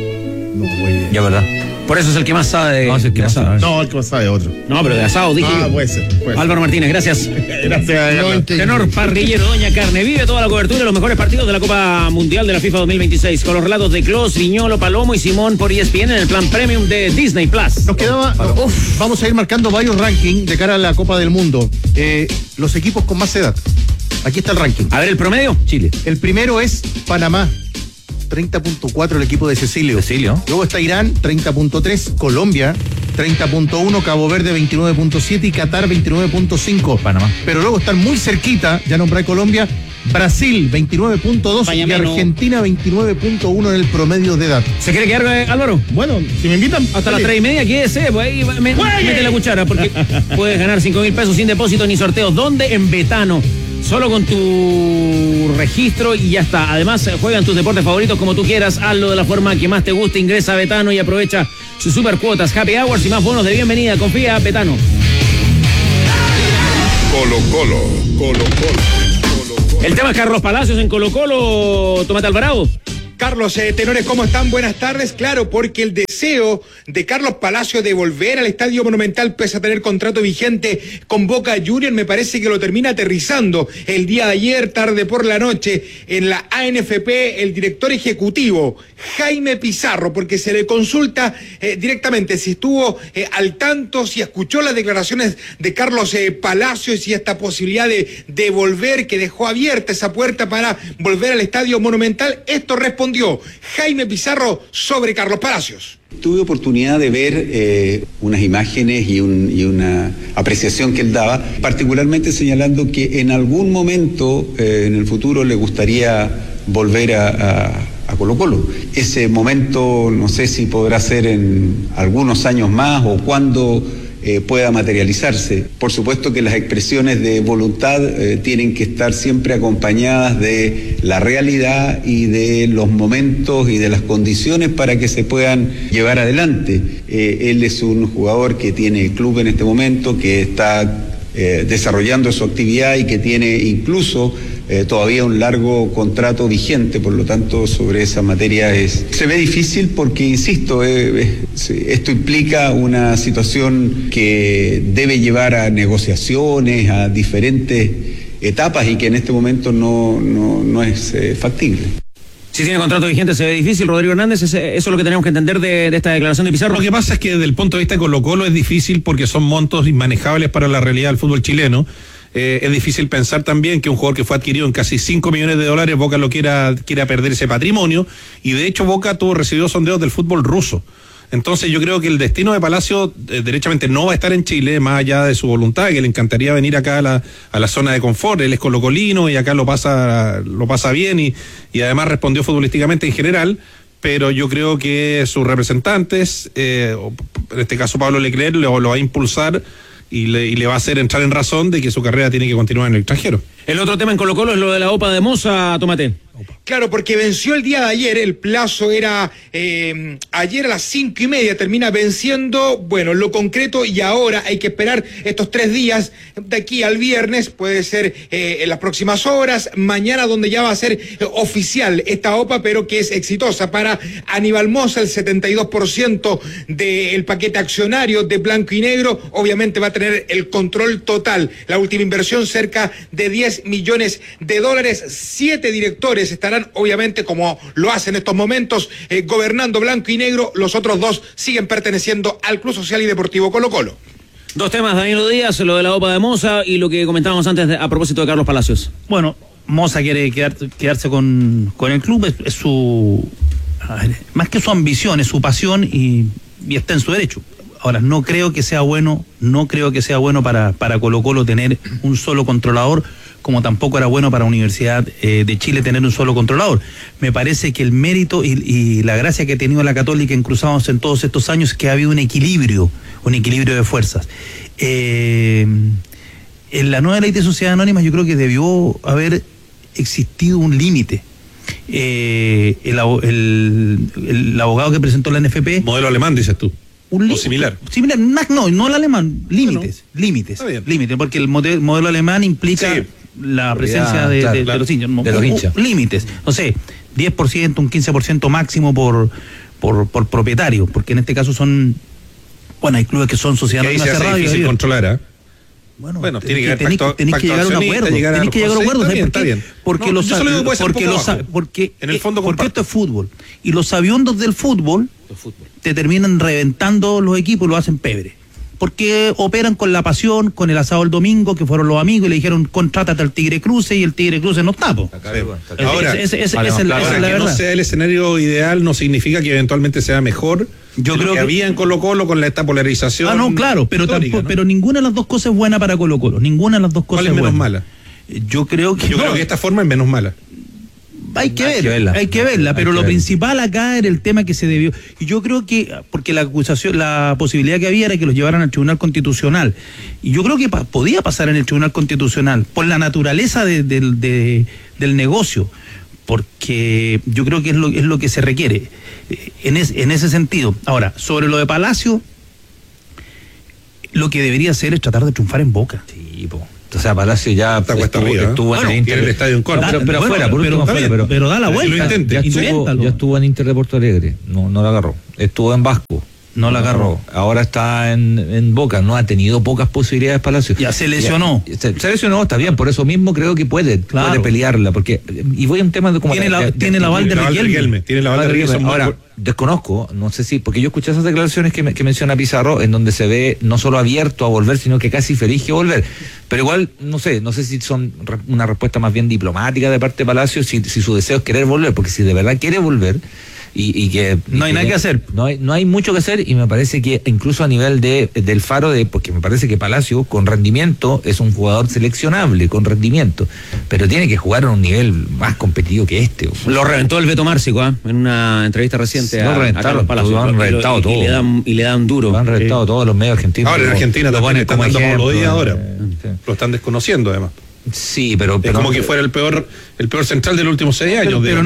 Ya, ¿verdad? Por eso es el que más sabe de... No, es el que más sabe. No, el que más sabe es otro. No, pero de asado, dije. Puede ser. Álvaro Martínez, gracias. Gracias. Tenor parrillero Doña Carne. Vive toda la cobertura de los mejores partidos de la Copa Mundial de la FIFA 2026 con los relatos de Clos, Viñolo, Palomo y Simón por ESPN en el plan premium de Disney Plus. Nos quedaba. Vamos a ir marcando varios rankings de cara a la Copa del Mundo. Los equipos con más edad. Aquí está el ranking. A ver, el promedio. Chile. El primero es Panamá. 30.4 el equipo de Cecilio. Luego está Irán, 30.3, Colombia, 30.1, Cabo Verde, 29.7 y Qatar, 29.5. Panamá. Pero luego están muy cerquita, ya nombré Colombia, Brasil 29.2 y Argentina 29.1 en el promedio de edad. ¿Se quiere quedar, Álvaro? Bueno, si me invitan. Hasta las 3:30, quédese, pues ahí mete la cuchara, porque puedes ganar 5.000 pesos sin depósito ni sorteos. ¿Dónde? En Betano. Solo con tu registro y ya está. Además, juegan tus deportes favoritos como tú quieras. Hazlo de la forma que más te guste. Ingresa a Betano y aprovecha sus super cuotas, happy hours y más bonos de bienvenida. Confía, Betano. Colo Colo. El tema es Carlos Palacios en Colo Colo. Tomate Alvarado. Carlos, tenores, ¿cómo están? Buenas tardes. Claro, porque el deseo de Carlos Palacios de volver al Estadio Monumental pese a tener contrato vigente con Boca Juniors, me parece que lo termina aterrizando el día de ayer, tarde por la noche, en la ANFP, el director ejecutivo, Jaime Pizarro, porque se le consulta directamente si estuvo al tanto, si escuchó las declaraciones de Carlos Palacios y esta posibilidad de volver, que dejó abierta esa puerta para volver al Estadio Monumental. Esto respondió Jaime Pizarro sobre Carlos Palacios. Tuve oportunidad de ver unas imágenes y una apreciación que él daba, particularmente señalando que en algún momento en el futuro le gustaría volver a Colo Colo. Ese momento no sé si podrá ser en algunos años más o cuando pueda materializarse. Por supuesto que las expresiones de voluntad tienen que estar siempre acompañadas de la realidad y de los momentos y de las condiciones para que se puedan llevar adelante. Él es un jugador que tiene club en este momento, que está desarrollando su actividad y que tiene incluso todavía un largo contrato vigente, por lo tanto sobre esa materia se ve difícil porque, insisto, esto implica una situación que debe llevar a negociaciones, a diferentes etapas y que en este momento no es factible. Si tiene contrato vigente se ve difícil, Rodrigo Hernández, eso es lo que tenemos que entender de esta declaración de Pizarro. Lo que pasa es que desde el punto de vista de Colo Colo es difícil porque son montos inmanejables para la realidad del fútbol chileno. Es difícil pensar también que un jugador que fue adquirido en casi $5 millones, Boca lo quiera perder ese patrimonio, y de hecho Boca recibió sondeos del fútbol ruso. Entonces yo creo que el destino de Palacio derechamente no va a estar en Chile, más allá de su voluntad, que le encantaría venir acá a la zona de confort. Él es colocolino y acá lo pasa bien y además respondió futbolísticamente en general, pero yo creo que sus representantes, en este caso Pablo Leclerc, lo va a impulsar y le va a hacer entrar en razón de que su carrera tiene que continuar en el extranjero. El otro tema en Colo Colo es lo de la OPA de Moza, Tomate. Claro, porque venció el día de ayer, el plazo era ayer a las 5:30, termina venciendo, bueno, lo concreto, y ahora hay que esperar estos 3 días, de aquí al viernes, puede ser en las próximas horas, mañana donde ya va a ser oficial esta OPA, pero que es exitosa para Aníbal Moza, el 72% del paquete accionario de Blanco y Negro, obviamente va a tener el control total, la última inversión cerca de $10 millones, 7 directores estarán obviamente, como lo hacen en estos momentos, gobernando Blanco y Negro. Los otros 2 siguen perteneciendo al Club Social y Deportivo Colo Colo. 2 temas, Danilo Díaz, lo de la OPA de Moza y lo que comentábamos antes a propósito de Carlos Palacios. Bueno, Moza quiere quedarse con el club, es su, más que su ambición, es su pasión y está en su derecho. Ahora, no creo que sea bueno para Colo Colo tener un solo controlador, como tampoco era bueno para la Universidad de Chile tener un solo controlador. Me parece que el mérito y la gracia que ha tenido la Católica en Cruzados en todos estos años es que ha habido un equilibrio de fuerzas. En la nueva ley de sociedad anónima yo creo que debió haber existido un límite. El abogado que presentó la NFP... Modelo alemán, dices tú. ¿O similar? Similar, no el alemán, límites, porque el modelo alemán implica la presencia de los hinchas. Límites, no sé, 10%, un 15% máximo por propietario, porque en este caso hay clubes que son sociedades anónimas cerradas. Es difícil controlar, ¿eh? Bueno, tiene que haber tenés que llegar a un acuerdo. Tenés que llegar a un acuerdo. Porque en el fondo esto es fútbol. Y los aviondos del fútbol te terminan reventando los equipos y lo hacen pebre. Porque operan con la pasión, con el asado el domingo, que fueron los amigos y le dijeron, contrátate al Tigre Cruce, y el Tigre Cruce no está. Ahora, esa es la verdad. No sea el escenario ideal no significa que eventualmente sea mejor. Yo creo que había en Colo Colo con esta polarización. Claro, pero ninguna de las dos cosas es buena para Colo Colo. Ninguna de las dos cosas es menos mala. Yo creo que esta forma es menos mala. Hay que verla, pero lo principal acá era el tema que se debió. Y yo creo que, porque la acusación, la posibilidad que había era que los llevaran al Tribunal Constitucional. Y yo creo que podía pasar en el Tribunal Constitucional, por la naturaleza del negocio, porque yo creo que es lo que se requiere en ese sentido. Ahora, sobre lo de Palacio, lo que debería hacer es tratar de triunfar en Boca. Sí, o sea, Palacio ya estuvo en el Inter, el estadio en contra. Pero afuera, por último afuera. Pero da la vuelta. Ya estuvo en Inter de Porto Alegre, no la agarró. Estuvo en Vasco, no la agarró. Ahora está en Boca, no ha tenido pocas posibilidades Palacio. Ya se lesionó. Se lesionó, está bien, por eso mismo creo que puede pelearla, porque y voy a un tema de cómo tiene la aval de Riquelme. Tiene la aval de Riquelme. Ahora, desconozco, no sé si, porque yo escuché esas declaraciones que menciona Pizarro, en donde se ve no solo abierto a volver, sino que casi feliz que volver. Pero igual, no sé si son una respuesta más bien diplomática de parte de Palacio, si su deseo es querer volver, porque si de verdad quiere volver, y que no hay nada que hacer. No hay mucho que hacer, y me parece que incluso a nivel del Faro, porque me parece que Palacio con rendimiento es un jugador seleccionable, con rendimiento, pero tiene que jugar a un nivel más competitivo que este. Lo reventó el Beto Márcico, en una entrevista reciente a Carlos Palacio. Lo han reventado todo. Y le dan duro. Lo han reventado todos los medios argentinos. Ahora en Argentina lo ponen como ejemplo. Pablo Díaz ahora. Sí. Lo están desconociendo además. Sí, pero es como que fuera el peor central de los últimos 6 años. Pero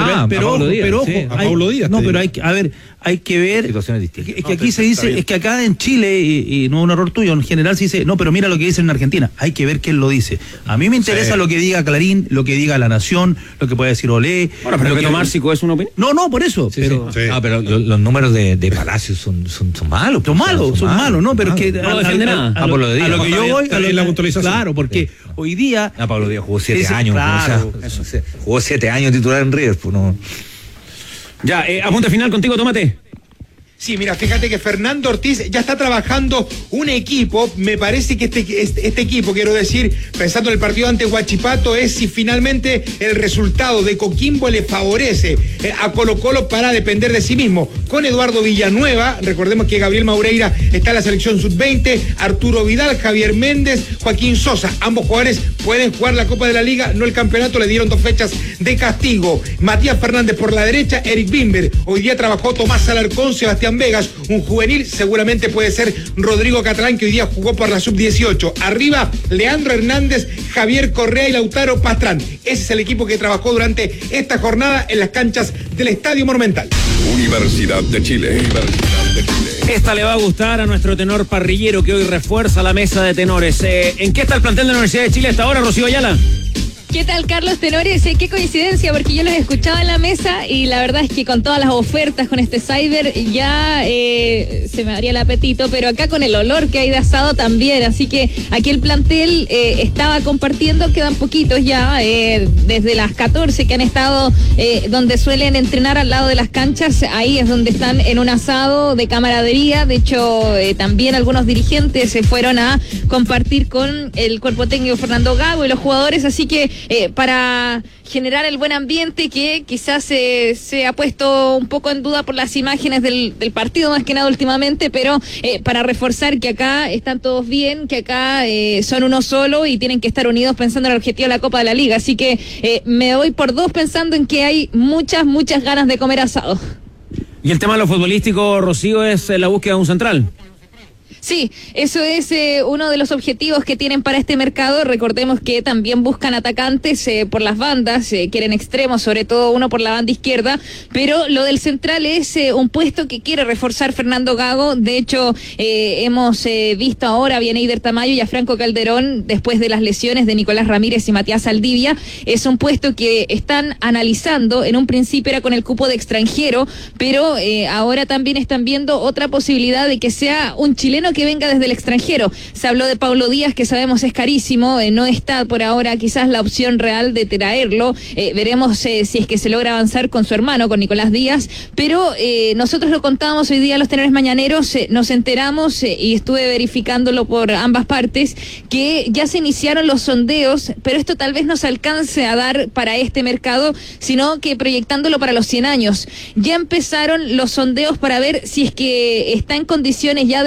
Pablo Díaz. No, pero hay que ver situaciones distintas. Es que aquí se dice, es que acá en Chile, y no es un error tuyo, en general se dice, no, pero mira lo que dice en Argentina. Hay que ver quién lo dice. A mí me interesa lo que diga Clarín, lo que diga La Nación, lo que pueda decir Olé. Bueno, pero Beto Márcico es una opinión. No, por eso. Pero los números de Palacio son malos. Son malos, ¿no? Pero es que no defiende nada. A lo que yo voy, la puntualización. Claro, porque hoy día. Pablo Díaz jugó 7 años. Claro. Jugó 7 años titular en River. Pues no. Ya, apunte final contigo, Tómate. Sí, mira, fíjate que Fernando Ortiz ya está trabajando un equipo. Me parece que este equipo, quiero decir, pensando en el partido ante Huachipato, es si finalmente el resultado de Coquimbo le favorece a Colo-Colo para depender de sí mismo. Con Eduardo Villanueva, recordemos que Gabriel Maureira está en la selección sub-20, Arturo Vidal, Javier Méndez, Joaquín Sosa. Ambos jugadores pueden jugar la Copa de la Liga, no el campeonato, le dieron 2 fechas de castigo. Matías Fernández por la derecha, Eric Bimber. Hoy día trabajó Tomás Alarcón, Sebastián Vegas, un juvenil, seguramente puede ser Rodrigo Catalán, que hoy día jugó por la sub-18. Arriba, Leandro Hernández, Javier Correa y Lautaro Pastrán. Ese es el equipo que trabajó durante esta jornada en las canchas del Estadio Monumental. Universidad de Chile. Esta le va a gustar a nuestro tenor parrillero que hoy refuerza la mesa de tenores. ¿En qué está el plantel de la Universidad de Chile hasta ahora, Rocío Ayala? ¿Qué tal, Carlos Tenores? Qué coincidencia, porque yo los escuchaba en la mesa y la verdad es que con todas las ofertas, con este cyber, ya se me abría el apetito, pero acá con el olor que hay de asado también, así que aquí el plantel estaba compartiendo, quedan poquitos ya, desde las 14 que han estado donde suelen entrenar al lado de las canchas, ahí es donde están en un asado de camaradería. De hecho, también algunos dirigentes se fueron a compartir con el cuerpo técnico Fernando Gago y los jugadores, así que para generar el buen ambiente que quizás se ha puesto un poco en duda por las imágenes del partido, más que nada últimamente, pero para reforzar que acá están todos bien, que acá son uno solo y tienen que estar unidos pensando en el objetivo de la Copa de la Liga, así que me doy por 2 pensando en que hay muchas ganas de comer asado. Y el tema de lo futbolístico, Rocío, es la búsqueda de un central. Sí, eso es uno de los objetivos que tienen para este mercado. Recordemos que también buscan atacantes por las bandas, quieren extremos, sobre todo uno por la banda izquierda, pero lo del central es un puesto que quiere reforzar Fernando Gago. De hecho, hemos visto ahora a Bieneider Tamayo y a Franco Calderón después de las lesiones de Nicolás Ramírez y Matías Saldivia. Es un puesto que están analizando. En un principio era con el cupo de extranjero, pero ahora también están viendo otra posibilidad de que sea un chileno que venga desde el extranjero. Se habló de Pablo Díaz, que sabemos es carísimo, no está por ahora quizás la opción real de traerlo, veremos si es que se logra avanzar con su hermano, con Nicolás Díaz, pero nosotros lo contábamos hoy día a los tenores mañaneros, nos enteramos y estuve verificándolo por ambas partes, que ya se iniciaron los sondeos, pero esto tal vez no se alcance a dar para este mercado, sino que proyectándolo para los 100 años. Ya empezaron los sondeos para ver si es que está en condiciones ya de volver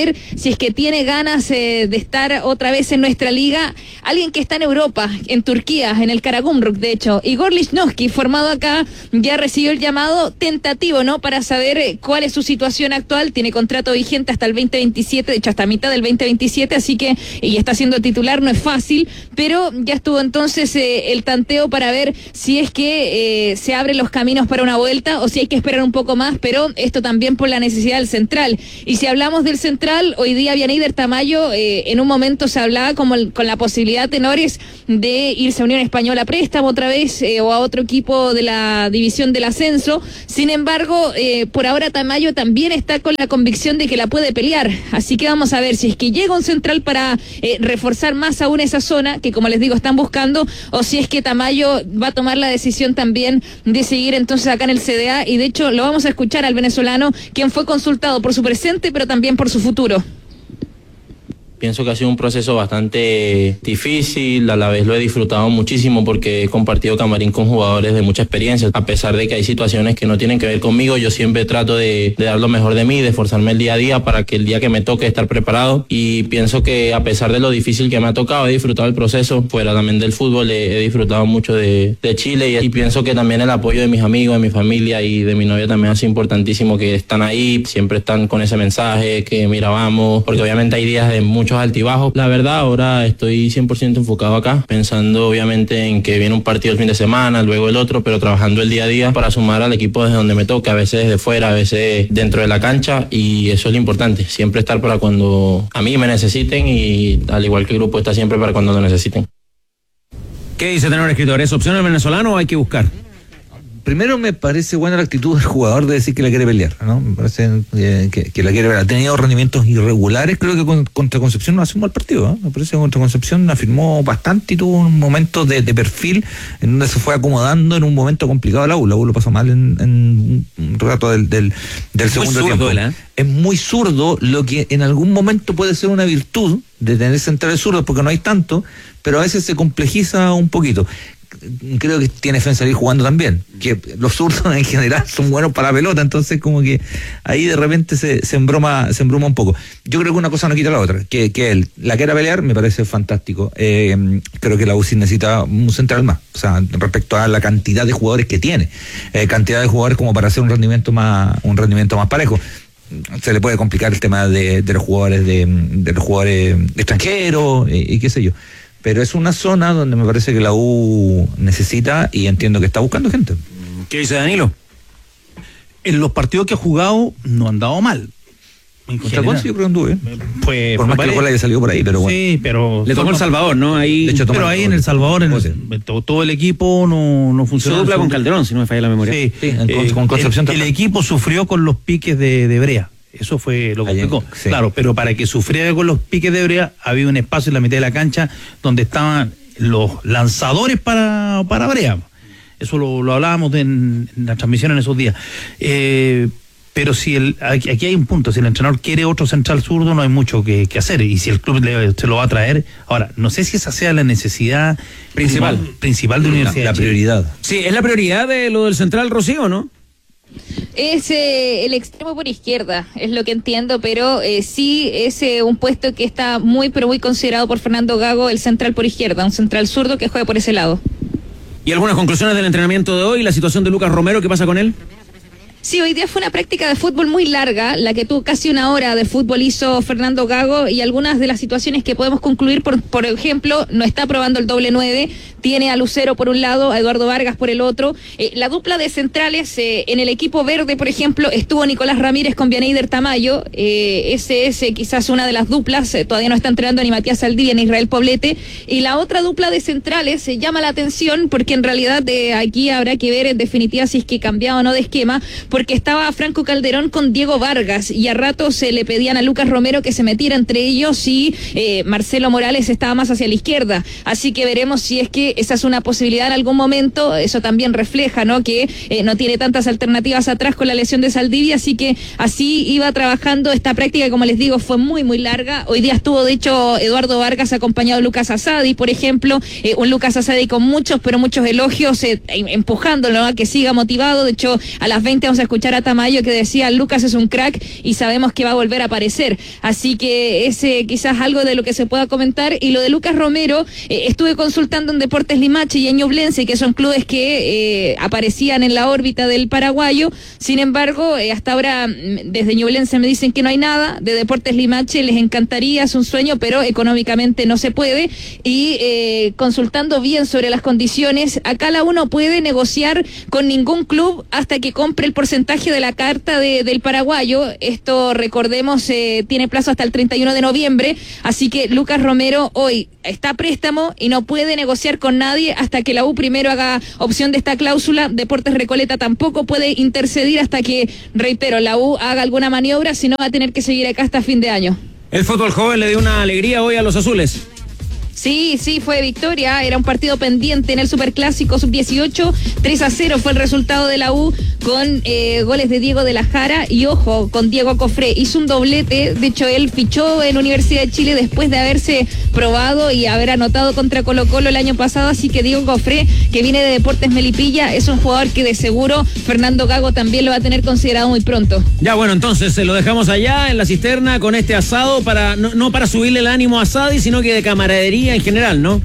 ver si es que tiene ganas de estar otra vez en nuestra liga. Alguien que está en Europa, en Turquía, en el Karagümrük, de hecho. Igor Lichnowsky, formado acá, ya recibió el llamado tentativo, ¿no? Para saber cuál es su situación actual. Tiene contrato vigente hasta el 2027, de hecho hasta mitad del 2027, así que, y está siendo titular, no es fácil, pero ya estuvo entonces el tanteo para ver si es que se abren los caminos para una vuelta o si hay que esperar un poco más, pero esto también por la necesidad del central. Y si hablamos del central, hoy día Vianeyder Tamayo, en un momento se hablaba como con la posibilidad, tenores, de irse a Unión Española a préstamo otra vez o a otro equipo de la división del ascenso. Sin embargo, por ahora Tamayo también está con la convicción de que la puede pelear, así que vamos a ver si es que llega un central para reforzar más aún esa zona que, como les digo, están buscando, o si es que Tamayo va a tomar la decisión también de seguir entonces acá en el CDA. Y de hecho lo vamos a escuchar al venezolano, quien fue consultado por su presente pero también por su futuro. Pienso que ha sido un proceso bastante difícil, a la vez lo he disfrutado muchísimo porque he compartido camarín con jugadores de mucha experiencia. A pesar de que hay situaciones que no tienen que ver conmigo, yo siempre trato de dar lo mejor de mí, de esforzarme el día a día para que el día que me toque estar preparado. Y pienso que a pesar de lo difícil que me ha tocado, he disfrutado el proceso. Fuera también del fútbol, he disfrutado mucho de Chile y pienso que también el apoyo de mis amigos, de mi familia y de mi novia también ha sido importantísimo, que están ahí, siempre están con ese mensaje, que mira, vamos, porque obviamente hay días de muchos altibajos. La verdad, ahora estoy 100% enfocado acá, pensando obviamente en que viene un partido el fin de semana, luego el otro, pero trabajando el día a día para sumar al equipo desde donde me toque, a veces desde fuera, a veces dentro de la cancha, y eso es lo importante, siempre estar para cuando a mí me necesiten y al igual que el grupo está siempre para cuando lo necesiten. ¿Qué dice Tenor Escritor? ¿Es opción el venezolano o hay que buscar? Primero me parece buena la actitud del jugador de decir que la quiere pelear, ¿no? Me parece que la quiere pelear. Ha tenido rendimientos irregulares, creo que contra Concepción no hace un mal partido, ¿eh? Me parece que contra Concepción afirmó bastante y tuvo un momento de perfil en donde se fue acomodando en un momento complicado la U. La U lo pasó mal en un rato del segundo tiempo. Es muy zurdo, lo que en algún momento puede ser una virtud de tener centrales zurdos, porque no hay tanto, pero a veces se complejiza un poquito. Creo que tiene fe en salir jugando también, que los zurdos en general son buenos para la pelota, entonces como que ahí de repente se embroma un poco. Yo creo que una cosa no quita la otra, que él la quiera pelear, me parece fantástico. Creo que la UCI necesita un central más, o sea, respecto a la cantidad de jugadores que tiene, cantidad de jugadores como para hacer un rendimiento más parejo. Se le puede complicar el tema de los jugadores de los jugadores extranjeros y qué sé yo. Pero es una zona donde me parece que la U necesita y entiendo que está buscando gente. ¿Qué dice Danilo? En los partidos que ha jugado no han dado mal. Contra Conce yo creo que anduvo bien. Pues, por más que el gol haya salido por ahí, pero bueno. Sí, pero... Le tocó El Salvador, ¿no? Ahí, de hecho, pero ahí en El Salvador todo el equipo no funcionó. Se dupla con Calderón, si no me falla la memoria. Sí, con Concepción el equipo sufrió con los piques de Brea. Eso fue lo que complicó. Sí. Claro, pero para que sufriera con los piques de Brea, había un espacio en la mitad de la cancha donde estaban los lanzadores para Brea. Eso lo hablábamos en la transmisión en esos días. Pero si aquí hay un punto, si el entrenador quiere otro central zurdo, no hay mucho que hacer, y si el club se lo va a traer. Ahora, no sé si esa sea la necesidad principal de Universidad. La prioridad. Sí, es la prioridad de lo del central, Rocío, ¿no? Es el extremo por izquierda, es lo que entiendo, pero sí es un puesto que está muy, pero muy considerado por Fernando Gago, el central por izquierda, un central zurdo que juegue por ese lado. ¿Y algunas conclusiones del entrenamiento de hoy? ¿La situación de Lucas Romero, qué pasa con él? Sí, hoy día fue una práctica de fútbol muy larga, la que tuvo casi una hora de fútbol hizo Fernando Gago, y algunas de las situaciones que podemos concluir, por ejemplo, no está probando el doble 9, tiene a Lucero por un lado, a Eduardo Vargas por el otro. La dupla de centrales en el equipo verde, por ejemplo, estuvo Nicolás Ramírez con Vianeyder Tamayo, ese es quizás una de las duplas, todavía no está entrenando ni Matías Saldivia ni Israel Poblete, y la otra dupla de centrales llama la atención porque en realidad aquí habrá que ver en definitiva si es que cambiaba o no de esquema, porque estaba Franco Calderón con Diego Vargas y a ratos se le pedían a Lucas Romero que se metiera entre ellos y Marcelo Morales estaba más hacia la izquierda, así que veremos si es que esa es una posibilidad en algún momento. Eso también refleja, ¿no?, que no tiene tantas alternativas atrás con la lesión de Saldivia, así que así iba trabajando. Esta práctica, como les digo, fue muy, muy larga. Hoy día estuvo, de hecho, Eduardo Vargas acompañado de Lucas Asadi, por ejemplo, un Lucas Asadi con muchos, pero muchos elogios, empujándolo, ¿no?, a que siga motivado. De hecho, a las 20 vamos a escuchar a Tamayo, que decía: Lucas es un crack y sabemos que va a volver a aparecer. Así que ese quizás algo de lo que se pueda comentar. Y lo de Lucas Romero, estuve consultando en Deportes Limache y en Ñublense, que son clubes que aparecían en la órbita del paraguayo. Sin embargo, hasta ahora desde Ñublense me dicen que no hay nada. De Deportes Limache les encantaría, es un sueño, pero económicamente no se puede. Y consultando bien sobre las condiciones, acá la U no puede negociar con ningún club hasta que compre el porcentaje de la carta del paraguayo. Esto, recordemos, tiene plazo hasta el 31 de noviembre, así que Lucas Romero hoy está a préstamo y no puede negociar con nadie hasta que la U primero haga opción de esta cláusula. Deportes Recoleta tampoco puede intercedir hasta que, reitero, la U haga alguna maniobra, si no va a tener que seguir acá hasta fin de año. El fútbol joven le dio una alegría hoy a los azules. Sí, fue victoria, era un partido pendiente en el Superclásico Sub-18, 3-0 fue el resultado de la U con goles de Diego de la Jara y, ojo, con Diego Cofré, hizo un doblete. De hecho él fichó en Universidad de Chile después de haberse probado y haber anotado contra Colo-Colo el año pasado, así que Diego Cofré, que viene de Deportes Melipilla, es un jugador que de seguro Fernando Gago también lo va a tener considerado muy pronto. Ya, bueno, entonces lo dejamos allá en la cisterna con este asado, para no para subirle el ánimo a Sadi, sino que de camaradería en general, ¿no?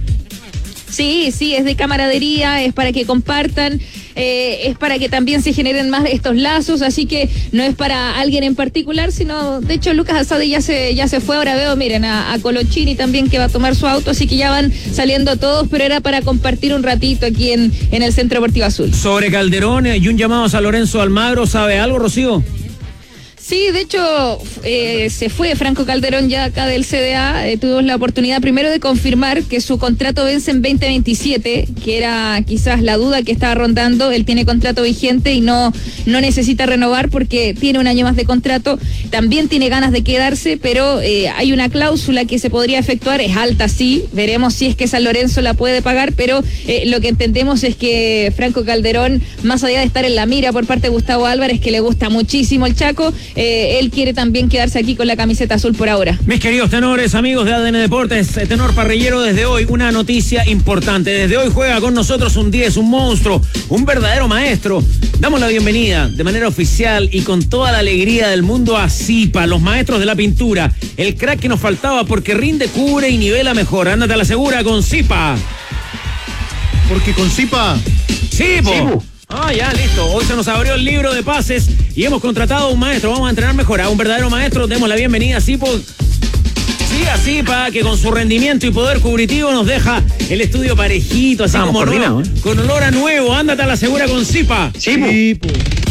Sí, es de camaradería, es para que compartan, es para que también se generen más estos lazos, así que no es para alguien en particular, sino, de hecho, Lucas Asadi ya se fue. Ahora veo, miren, a Colochini también, que va a tomar su auto, así que ya van saliendo todos, pero era para compartir un ratito aquí en el Centro Deportivo Azul. Sobre Calderón y un llamado a San Lorenzo Almagro, ¿sabe algo, Rocío? Sí, de hecho, se fue Franco Calderón ya acá del CDA. Tuvimos la oportunidad primero de confirmar que su contrato vence en 2027, que era quizás la duda que estaba rondando. Él tiene contrato vigente y no necesita renovar porque tiene un año más de contrato. También tiene ganas de quedarse, pero hay una cláusula que se podría efectuar, es alta, sí. Veremos si es que San Lorenzo la puede pagar, pero lo que entendemos es que Franco Calderón, más allá de estar en la mira por parte de Gustavo Álvarez, que le gusta muchísimo el Chaco, él quiere también quedarse aquí con la camiseta azul por ahora. Mis queridos tenores, amigos de ADN Deportes, tenor parrillero, desde hoy una noticia importante. Desde hoy juega con nosotros un 10, un monstruo, un verdadero maestro. Damos la bienvenida de manera oficial y con toda la alegría del mundo a Zipa, los maestros de la pintura. El crack que nos faltaba porque rinde, cubre y nivela mejor. Ándate a la segura con Zipa. Porque con Zipa... ¡Sí, po! Ah, ya, listo. Hoy se nos abrió el libro de pases y hemos contratado a un maestro. Vamos a entrenar mejor, a un verdadero maestro. Demos la bienvenida a Zipo. Sí, a Zipa, que con su rendimiento y poder cubritivo nos deja el estudio parejito, así como nuevo, con olor a nuevo. Ándate a la segura con Zipa. Zipo.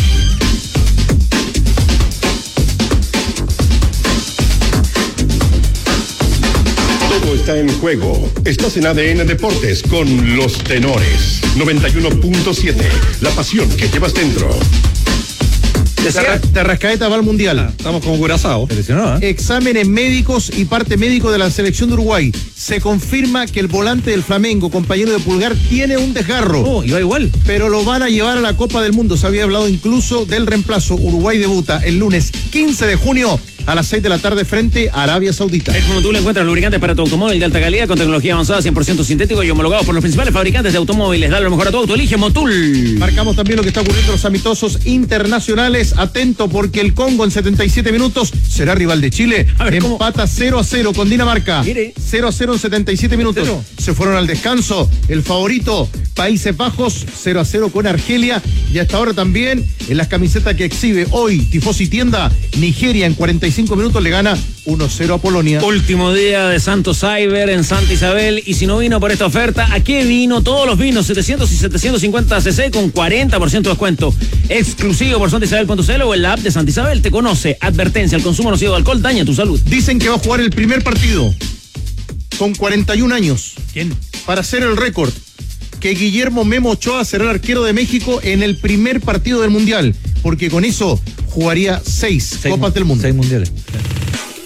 Todo está en juego. Estás en ADN Deportes con los tenores. 91.7. La pasión que llevas dentro. Terrascaeta va al Mundial. Estamos como curazados. Exámenes médicos y parte médico de la selección de Uruguay. Se confirma que el volante del Flamengo, compañero de Pulgar, tiene un desgarro. Oh, y va igual. Pero lo van a llevar a la Copa del Mundo. Se había hablado incluso del reemplazo. Uruguay debuta el lunes 15 de junio a las 6 de la tarde frente a Arabia Saudita. Es como tú le encuentras lubricantes para tu automóvil de alta calidad con tecnología avanzada, 100% sintético y homologados por los principales fabricantes de automóviles. Dale lo mejor a tu auto. Elige Motul. Marcamos también lo que está ocurriendo en los amistosos internacionales. Atento porque el Congo en 77 minutos será rival de Chile. Empata 0-0 con Dinamarca. 0-0 en 77 minutos. Se fueron al descanso. El favorito, Países Bajos, 0-0 con Argelia. Y hasta ahora también en las camisetas que exhibe hoy Tifosi Tienda, Nigeria en 45 minutos le gana 1-0 a Polonia. Último día de Santo Cyber en Santa Isabel. Y si no vino por esta oferta, ¿a qué vino? Todos los vinos 700 y 750 cc con 40% de descuento. Exclusivo por santaisabel.cl o en la app de Santa Isabel. Te conoce. Advertencia: el consumo nocivo de alcohol daña tu salud. Dicen que va a jugar el primer partido con 41 años. ¿Quién? Para hacer el récord, que Guillermo Memo Ochoa será el arquero de México en el primer partido del Mundial, porque con eso jugaría 6 Copas del Mundo. 6 mundiales.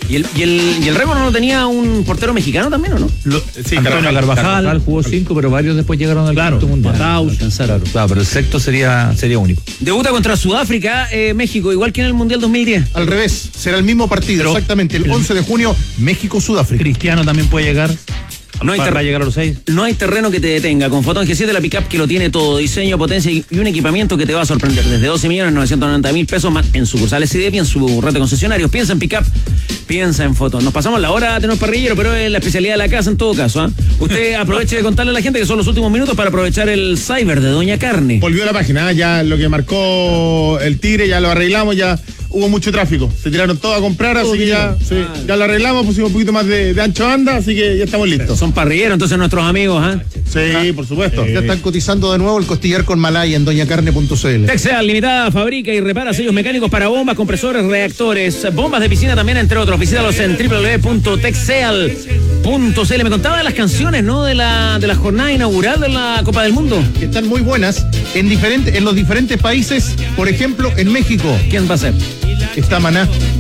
¿Y el récord no lo tenía un portero mexicano también, o no? Sí, Antonio Carvajal jugó 5, pero varios después llegaron al quinto mundial. Claro, pero el sexto sería único. Debuta contra Sudáfrica, México, igual que en el Mundial 2010. Al revés, será el mismo partido, exactamente, el 11 de junio, México-Sudáfrica. Cristiano también puede llegar. No hay, llegar a los 6. No hay terreno que te detenga. Con Fotón G7, la pickup que lo tiene todo. Diseño, potencia y un equipamiento que te va a sorprender. Desde 12.990.000 pesos más en sucursales IDEP y en su red de concesionarios. Piensa en pickup, piensa en Fotón. Nos pasamos la hora de tener parrillero, pero es la especialidad de la casa en todo caso. Usted aproveche de contarle a la gente que son los últimos minutos para aprovechar el cyber de Doña Carne. Volvió a la página, ya lo que marcó el Tigre, ya lo arreglamos, ya hubo mucho tráfico. Se tiraron todos a comprar, así que ya lo arreglamos, pusimos un poquito más de ancho banda, así que ya estamos listos. Son parrilleros entonces nuestros amigos, Sí, por supuesto. Ya están cotizando de nuevo el costillar con Malaya en doñacarne.cl. Texeal Limitada fabrica y repara sellos mecánicos para bombas, compresores, reactores, bombas de piscina también, entre otros. Visítalos en www.texeal.cl. Me contaba de las canciones, ¿no? De la jornada inaugural de la Copa del Mundo. Que están muy buenas en los diferentes países. Por ejemplo, en México. ¿Quién va a ser? Está Maná.